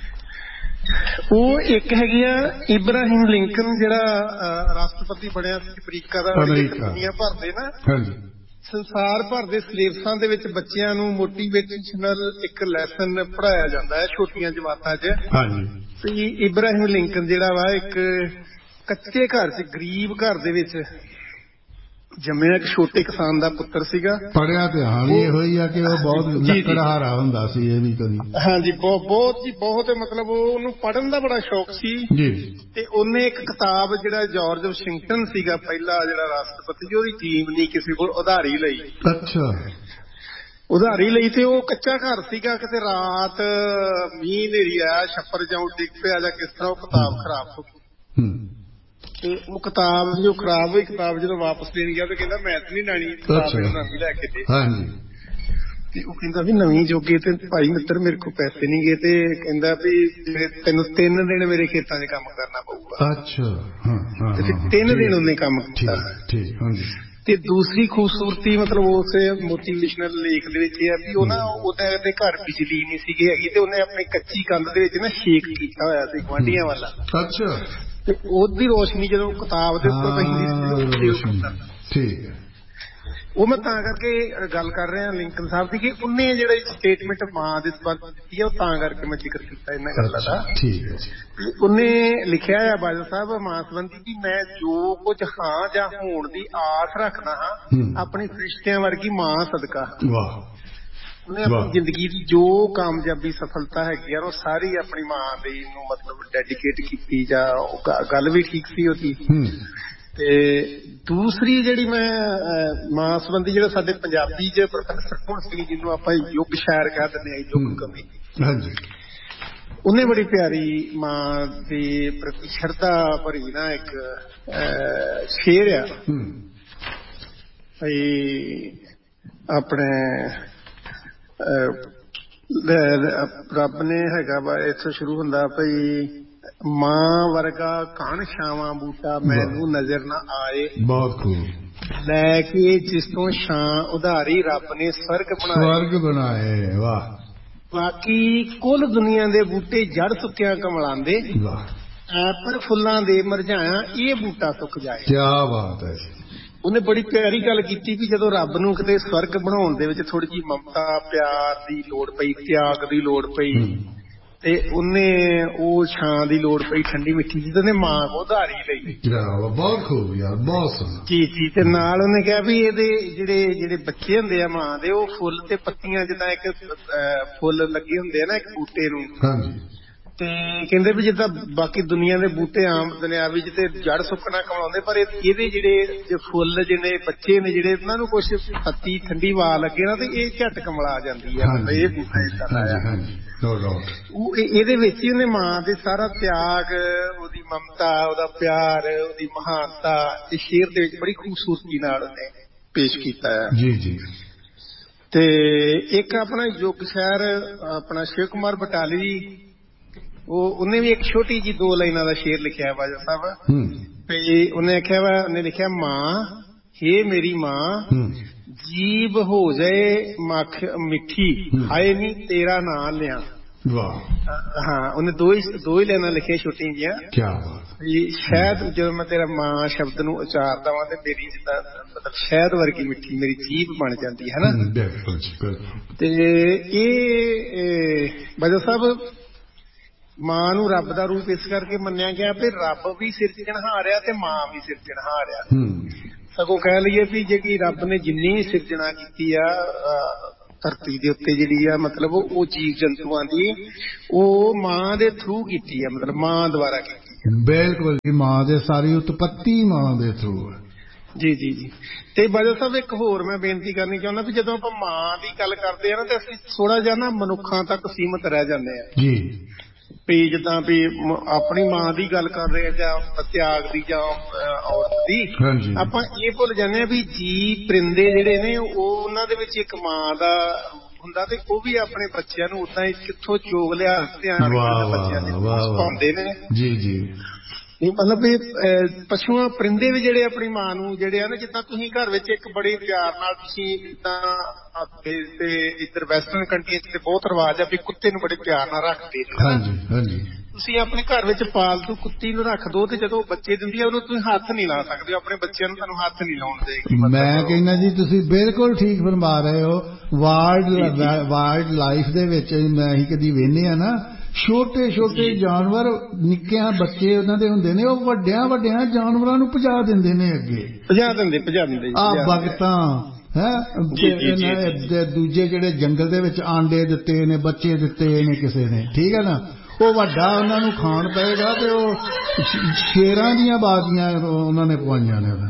C: ਉਹ ਇੱਕ ਹੈਗੀ ਆ ਇਬਰਾਹਿਮ ਲਿੰਕਨ ਜਿਹੜਾ ਰਾਸ਼ਟਰਪਤੀ ਬਣਿਆ ਸੀ ਅਮਰੀਕਾ ਦਾ। ਦੁਨੀਆ ਭਰ ਦੇ ਨਾ ਸੰਸਾਰ ਭਰ ਦੇ ਸਿਲੇਬਸਾਂ ਦੇ ਵਿੱਚ ਬੱਚਿਆਂ ਨੂੰ ਮੋਟੀਵੇਸ਼ਨਲ ਇੱਕ ਲੈਸਨ ਪੜ੍ਹਾਇਆ ਜਾਂਦਾ ਹੈ ਛੋਟੀਆਂ ਜਮਾਤਾਂ 'ਚ। ਤੇ ਇਬਰਾਹਿਮ ਲਿੰਕਨ ਜਿਹੜਾ ਵਾ ਇੱਕ ਕੱਚੇ ਘਰ 'ਚ ਗਰੀਬ ਘਰ ਦੇ ਵਿੱਚ ਜੰਮਿਆ, ਇੱਕ ਛੋਟੇ ਕਿਸਾਨ ਦਾ ਪੁੱਤਰ ਸੀਗਾ। ਪੜ੍ਹਿਆ ਤੇ ਹਾਂ ਵੀ ਇਹੋ ਹੀ ਆ ਕਿ ਉਹ ਬਹੁਤ ਲੱਕੜਹਾਰਾ ਹੁੰਦਾ ਸੀ। ਇਹ ਵੀ ਕਦੀ ਹਾਂਜੀ ਬਹੁਤ ਬਹੁਤ ਜੀ ਬਹੁਤ ਮਤਲਬ ਉਹਨੂੰ ਪੜ੍ਹਨ ਦਾ ਬੜਾ ਸ਼ੌਕ ਸੀ ਜੀ। ਤੇ ਉਹਨੇ ਇੱਕ ਕਿਤਾਬ ਜਿਹੜਾ ਜਾਰਜ ਵਾਸ਼ਿੰਗਟਨ ਸੀਗਾ ਪਹਿਲਾ ਜਿਹੜਾ ਰਾਸ਼ਟਰਪਤੀ, ਉਹਦੀ ਟੀਮ ਨਹੀਂ ਕਿਸੇ ਕੋਲ ਉਧਾਰੀ ਲਈ। ਅੱਛਾ ਉਧਾਰੀ ਲਈ। ਤੇ ਉਹ ਕੱਚਾ ਘਰ ਸੀਗਾ, ਕਿਤੇ ਰਾਤ ਮੀਂਹ ਹਨੇਰੀ ਆਇਆ, ਛੱਪਰ ਜਾਂ ਡਿੱਗ ਪਿਆ ਜਾਂ ਕਿਸ ਤਰ੍ਹਾਂ ਉਹ ਕਿਤਾਬ ਖਰਾਬ ਹੋ ਗਈ। ਤੇ ਉਹ ਕਿਤਾਬ ਜੋ ਖਰਾਬ ਹੋਈ ਕਿਤਾਬ ਜਦੋਂ ਵਾਪਸ ਦੇਣ ਗਿਆ ਤੇ ਕਹਿੰਦਾ ਮੈਂ ਤੇ ਨਹੀਂ ਲੈਣੀ ਕਿਤਾਬ, ਨਵੀਂ ਲੈ ਕੇ ਦੇ। ਤੇ ਉਹ ਕਹਿੰਦਾ ਵੀ ਨਵੀਂ ਜੋਗੇ ਤੇ ਭਾਈ ਮਿੱਤਰ ਮੇਰੇ ਕੋਲ ਪੈਸੇ ਨਹੀਂ ਗਏ। ਤੇ ਕਹਿੰਦਾ ਵੀ ਤੈਨੂੰ ਤਿੰਨ ਦਿਨ ਮੇਰੇ ਖੇਤਾਂ 'ਚ ਕੰਮ ਕਰਨਾ ਪਊਗਾ। ਅੱਛਾ। ਤੇ ਤਿੰਨ ਦਿਨ ਉਹਨੇ ਕੰਮ ਕੀਤਾ। ਤੇ ਦੂਸਰੀ ਖੂਬਸੂਰਤੀ ਮਤਲਬ ਉਸ ਮੋਟੀਵੇਸ਼ਨਲ ਲੇਖ ਦੇ ਵਿੱਚ ਇਹ ਆ ਵੀ ਉਹ ਨਾ ਉਹਦੇ ਘਰ ਬਿਜਲੀ ਨਹੀਂ ਸੀਗੀ ਹੈਗੀ, ਤੇ ਉਹਨੇ ਆਪਣੀ ਕੱਚੀ ਕੰਧ ਦੇ ਵਿੱਚ ਨਾ ਛੇਕ ਕੀਤਾ ਹੋਇਆ ਸੀ ਗੁਆਂਢੀਆਂ ਵਾਲਾ। ਅੱਛਾ। ਤੇ ਉਹਦੀ ਰੋਸ਼ਨੀ ਜਦੋਂ ਕਿਤਾਬ ਦੇ ਉੱਪਰ ਪੈਂਦੀ ਸੀ, ਉਹ ਮੈਂ ਤਾਂ ਕਰਕੇ ਗੱਲ ਕਰ ਰਿਹਾ ਲਿੰਕਨ ਸਾਹਿਬ ਦੀ ਕਿ ਉਹਨੇ ਜਿਹੜਾ ਸਟੇਟਮੈਂਟ ਮਾਂ ਦੇ ਸੰਬੰਧ ਦਿੱਤੀ ਹੈ, ਉਹ ਤਾਂ ਕਰਕੇ ਮੈਂ ਜ਼ਿਕਰ ਕੀਤਾ ਇਹਨਾਂ ਗੱਲਾਂ ਦਾ। ਉਹਨੇ ਲਿਖਿਆ ਆ ਬਾਦਲ ਸਾਹਿਬ ਮਾਂ ਸੰਬੰਧੀ ਕਿ ਮੈਂ ਜੋ ਕੁਝ ਹਾਂ ਜਾਂ ਹੋਣ ਦੀ ਆਸ ਰੱਖਦਾ ਹਾਂ ਆਪਣੀ ਫਰਿਸ਼ਤਿਆਂ ਵਰਗੀ ਮਾਂ ਸਦਕਾ। ਉਹਨੇ ਆਪਣੀ ਜ਼ਿੰਦਗੀ ਦੀ ਜੋ ਕਾਮਯਾਬੀ ਸਫਲਤਾ ਹੈਗੀ ਆ ਉਹ ਸਾਰੀ ਆਪਣੀ ਮਾਂ ਦੇ ਨੂੰ ਮਤਲਬ ਡੈਡੀਕੇਟ ਕੀਤੀ। ਜਾਂ ਗੱਲ ਵੀ ਠੀਕ ਸੀ ਉਹਦੀ। ਤੇ ਦੂਸਰੀ ਜਿਹੜੀ ਮੈਂ ਮਾਂ ਸੰਬੰਧੀ ਜਿਹੜਾ ਸਾਡੇ ਪੰਜਾਬੀ 'ਚ ਪ੍ਰੋਫੈਸਰ ਭੁਣ ਸਿੰਘ ਜਿਹਨੂੰ ਆਪਾਂ ਯੁੱਗ ਸ਼ਾਇਰ ਕਹਿ ਦਿੰਦੇ ਹਾਂ, ਯੁੱਗ ਕਵੀ, ਉਹਨੇ ਬੜੀ ਪਿਆਰੀ ਮਾਂ ਦੇ ਪ੍ਰਤੀ ਸ਼ਰਧਾ ਭਰੀ ਨਾ ਇੱਕ ਸ਼ੇਰ ਆ ਆਪਣੇ ਰੱਬ ਨੇ ਹੈਗਾ ਵਾ ਇੱਥੋਂ ਸ਼ੁਰੂ ਹੁੰਦਾ ਭਈ ਮਾਂ ਵਰਗਾ ਕਣ ਛਾਵਾਂ ਬੂਟਾ ਮੈਨੂੰ ਨਜ਼ਰ ਨਾ ਆਏ, ਬਹੁਤ ਖੂਬ ਲੈ ਕੇ ਜਿਸ ਤੋਂ ਛਾਂ ਉਧਾਰੀ ਰੱਬ ਨੇ ਸਵਰਗ ਬਣਾਏ। ਸਵਰਗ ਬਣਾਏ ਵਾਹ। ਬਾਕੀ ਕੁੱਲ ਦੁਨੀਆ ਦੇ ਬੂਟੇ ਜੜ ਸੁੱਕਿਆ ਕਮਲਾਂਦੇ, ਐਪਰ ਫੁੱਲਾਂ ਦੇ ਮੁਰਝਾਇਆ ਇਹ ਬੂਟਾ ਸੁੱਕ ਜਾਏ। ਕਿਆ ਬਾਤ ਹੈ। ਉਹਨੇ ਬੜੀ ਪਿਆਰੀ ਗੱਲ ਕੀਤੀ ਵੀ ਜਦੋਂ ਰੱਬ ਨੂੰ ਕਿਤੇ ਸਵਰਗ ਬਣਾਉਣ ਦੇ ਵਿੱਚ ਥੋੜੀ ਜਿਹੀ ਮਮਤਾ ਪਿਆਰ ਦੀ ਲੋੜ ਪਈ, ਤਿਆਗ ਦੀ ਲੋੜ ਪਈ, ਤੇ ਉਹਨੇ ਉਹ ਛਾਂ ਦੀ ਲੋੜ ਪਈ ਠੰਡੀ ਮਿੱਠੀ ਜੀ, ਤੇ ਉਹਨੇ ਮਾਂ ਕੋ ਉਧਾਰੀ ਲਈ। ਬਹੁਤ ਖੂਬ ਯਾਰ, ਬਹੁਤ ਸੋਹਣਾ ਜੀ ਜੀ। ਤੇ ਨਾਲ ਉਹਨੇ ਕਿਹਾ ਵੀ ਇਹਦੇ ਜਿਹੜੇ ਜਿਹੜੇ ਬੱਚੇ ਹੁੰਦੇ ਆ ਮਾਂ ਦੇ, ਉਹ ਫੁੱਲ ਤੇ ਪੱਤੀਆਂ ਜਿੱਦਾਂ ਇੱਕ ਫੁੱਲ ਲੱਗੇ ਹੁੰਦੇ ਆ ਨਾ ਇੱਕ ਬੂਟੇ ਨੂੰ, ਤੇ ਕਹਿੰਦੇ ਵੀ ਜਿੱਦਾਂ ਬਾਕੀ ਦੁਨੀਆ ਦੇ ਬੂਟੇ ਆਮ ਦੁਨਿਆਵੀ ਜਿੱਤੇ ਜੜ ਸੁੱਕਣਾ ਕਮਾਉਂਦੇ, ਪਰ ਇਹਦੇ ਜਿਹੜੇ ਫੁੱਲ ਜਿਹੜੇ ਬੱਚੇ ਨੇ ਜਿਹੜੇ ਉਹਨਾਂ ਨੂੰ ਕੁਛ ਪੱਤੀ ਠੰਡੀ ਹਵਾ ਲੱਗੇ ਨਾ ਤੇ ਇਹ ਝਟ ਕਮਲਾ ਜਾਂਦੀ ਆ। ਇਹ ਬੂਟਾ ਉਹ ਇਹਦੇ ਵਿੱਚ ਹੀ ਉਹਨੇ ਮਾਂ ਦੇ ਸਾਰਾ ਤਿਆਗ, ਉਹਦੀ ਮਮਤਾ, ਉਹਦਾ ਪਿਆਰ, ਉਹਦੀ ਮਹਾਨਤਾ ਇਸ ਸ਼ੇਰ ਦੇ ਵਿੱਚ ਬੜੀ ਖੂਬਸੂਰਤੀ ਨਾਲ ਉਹਨੇ ਪੇਸ਼ ਕੀਤਾ ਹੈ ਜੀ ਜੀ। ਤੇ ਇੱਕ ਆਪਣਾ ਯੁੱਗ ਸ਼ਾਇਰ ਆਪਣਾ ਸ਼ਿਵ ਕੁਮਾਰ ਬਟਾਲਵੀ, ਉਹ ਉਹਨੇ ਵੀ ਇੱਕ ਛੋਟੀ ਜੀ ਦੋ ਲਾਈਨਾਂ ਦਾ ਸ਼ੇਰ ਲਿਖਿਆ ਬਾਜਾ ਸਾਹਿਬ। ਤੇ ਉਹਨੇ ਆਖਿਆ ਵਾ, ਉਹਨੇ ਲਿਖਿਆ ਮਾਂ ਹੇ ਮੇਰੀ ਮਾਂ ਜੀਭ ਹੋ ਜਾਏ ਮੱਖ ਮਿੱਠੀ ਹਾਏ ਨੀ ਤੇਰਾ ਨਾਂ ਲਿਆ। ਵਾਹ। ਹਾਂ ਉਹਨੇ ਦੋ ਹੀ ਦੋ ਹੀ ਲਾਈਨਾਂ ਲਿਖੀਆਂ ਛੋਟੀਆਂ ਜਿਹੀਆਂ। ਕਿਆ ਬਾਤ। ਸ਼ਾਇਦ ਜਦੋਂ ਮੈਂ ਤੇਰਾ ਮਾਂ ਸ਼ਬਦ ਨੂੰ ਉਚਾਰਦਾ ਵਾਂ ਤੇ ਮੇਰੀ ਜਿੱਦਾਂ ਮਤਲਬ ਸ਼ਹਿਦ ਵਰਗੀ ਮਿੱਠੀ ਮੇਰੀ ਜੀਭ ਬਣ ਜਾਂਦੀ ਹੈ ਨਾ। ਤੇ ਇਹ ਬਾਜਾ ਸਾਹਿਬ ਮਾਂ ਨੂੰ ਰੱਬ ਦਾ ਰੂਪ ਇਸ ਕਰਕੇ ਮੰਨਿਆ ਗਿਆ ਵੀ ਰੱਬ ਵੀ ਸਿਰਜਣਹਾਰ ਆ ਤੇ ਮਾਂ ਵੀ ਸਿਰਜਣਹਾਰ ਆ। ਸਗੋਂ ਕਹਿ ਲਈਏ ਵੀ ਜਿਹੜੀ ਰੱਬ ਨੇ ਜਿੰਨੀ ਸਿਰਜਣਾ ਕੀਤੀ ਆ ਧਰਤੀ ਦੇ ਉੱਤੇ ਜਿਹੜੀ ਆ ਮਤਲਬ ਉਹ ਜੀਵ ਜੰਤੂਆਂ ਦੀ ਉਹ ਮਾਂ ਦੇ ਥਰੂ ਕੀਤੀ ਹੈ, ਮਤਲਬ ਮਾਂ ਦੁਆਰਾ ਕੀਤੀ।
A: ਬਿਲਕੁਲ ਜੀ, ਮਾਂ ਦੇ ਸਾਰੀ ਉਤਪੱਤੀ ਮਾਂ ਦੇ ਥਰੂ ਹੈ।
C: ਜੀ ਜੀ ਜੀ। ਤੇ ਬਾਜਵਾ ਸਾਹਿਬ ਇੱਕ ਹੋਰ ਮੈਂ ਬੇਨਤੀ ਕਰਨੀ ਚਾਹੁੰਦਾ ਵੀ ਜਦੋਂ ਆਪਾਂ ਮਾਂ ਦੀ ਗੱਲ ਕਰਦੇ ਆ ਨਾ ਤੇ ਅਸੀਂ ਥੋੜਾ ਜਿਹਾ ਨਾ ਮਨੁੱਖਾਂ ਤੱਕ ਸੀਮਤ ਰਹਿ ਜਾਂਦੇ ਆ
A: ਜੀ,
C: ਵੀ ਜਿੱਦਾਂ ਵੀ ਆਪਣੀ ਮਾਂ ਦੀ ਗੱਲ ਕਰ ਰਹੇ ਆ ਜਾਂ ਤਿਆਗ ਦੀ ਜਾਂ ਔਰਤ ਦੀ, ਆਪਾਂ ਇਹ ਭੁੱਲ ਜਾਂਦੇ ਆ ਵੀ ਜੀ ਪਰਿੰਦੇ ਜਿਹੜੇ ਨੇ ਉਹ ਉਹਨਾਂ ਦੇ ਵਿੱਚ ਇੱਕ ਮਾਂ ਦਾ ਹੁੰਦਾ ਤੇ ਉਹ ਵੀ ਆਪਣੇ ਬੱਚਿਆਂ ਨੂੰ ਉਦਾਂ ਹੀ ਕਿੱਥੋਂ ਚੋਗ ਲਿਆ ਧਿਆਨ ਬੱਚਿਆਂ ਦੇ ਪਾਉਂਦੇ ਨੇ। ਜੀ ਜੀ। ਮਤਲਬ ਵੀ ਪਸ਼ੂਆਂ ਪਰਿੰਦੇ ਵੀ ਜਿਹੜੇ ਆਪਣੀ ਮਾਂ ਨੂੰ ਜਿਹੜੇ ਆ ਨਾ, ਜਿੱਦਾਂ ਤੁਸੀਂ ਘਰ ਵਿੱਚ ਇੱਕ ਬੜੇ ਪਿਆਰ ਨਾਲ ਤੁਸੀਂ ਜਿੱਦਾਂ ਤੇ ਇੱਧਰ ਵੈਸਟਰਨ ਕੰਟਰੀਜ਼ ਤੇ ਬਹੁਤ ਰਿਵਾਜ ਆ ਵੀ ਕੁੱਤੇ ਨੂੰ ਬੜੇ ਪਿਆਰ ਨਾਲ ਰੱਖਦੇ ਨੇ। ਹਾਂਜੀ ਹਾਂਜੀ। ਤੁਸੀਂ ਆਪਣੇ ਘਰ ਵਿੱਚ ਪਾਲਤੂ ਕੁੱਤੀ ਨੂੰ ਰੱਖ ਦੋ ਤੇ ਜਦੋਂ ਬੱਚੇ ਦਿੰਦੀ ਆ ਉਹਨੂੰ ਤੁਸੀਂ ਹੱਥ ਨਹੀਂ ਲਾ ਸਕਦੇ, ਆਪਣੇ ਬੱਚਿਆਂ ਨੂੰ ਤੁਹਾਨੂੰ ਹੱਥ ਨਹੀਂ ਲਾਉਣ ਦੇਗੀ।
A: ਮੈਂ ਕਹਿੰਦਾ ਜੀ ਤੁਸੀਂ ਬਿਲਕੁਲ ਠੀਕ ਫਰਮਾ ਰਹੇ ਹੋ। ਵਾਈਲਡ ਵਾਈਲਡ ਲਾਈਫ ਦੇ ਵਿੱਚ ਮੈਂ ਹੀ ਕਦੀ ਵੇਖਦੇ ਆ ਨਾ, ਛੋਟੇ ਛੋਟੇ ਜਾਨਵਰ ਨਿੱਕਿਆਂ ਬੱਚੇ ਉਹਨਾਂ ਦੇ ਹੁੰਦੇ ਨੇ, ਉਹ ਵੱਡਿਆਂ ਵੱਡਿਆਂ ਜਾਨਵਰਾਂ ਨੂੰ ਭਜਾ ਦਿੰਦੇ ਨੇ, ਅੱਗੇ
C: ਭਜਾ ਦਿੰਦੇ ਭਜਾ ਦਿੰਦੇ
A: ਆ ਬਗਤਾਂ ਹੈ। ਦੂਜੇ ਜਿਹੜੇ ਜੰਗਲ ਦੇ ਵਿੱਚ ਆਂਡੇ ਦਿੱਤੇ ਨੇ, ਬੱਚੇ ਦਿੱਤੇ ਨੇ ਕਿਸੇ ਨੇ, ਠੀਕ ਹੈ ਨਾ, ਉਹ ਵੱਡਾ ਉਹਨਾਂ ਨੂੰ ਖਾਣ ਪਏਗਾ ਤੇ ਉਹ ਸ਼ੇਰਾਂ ਦੀਆਂ ਬਾਜ਼ੀਆਂ ਉਹਨਾਂ ਨੇ ਪਵਾਈਆਂ ਨੇ।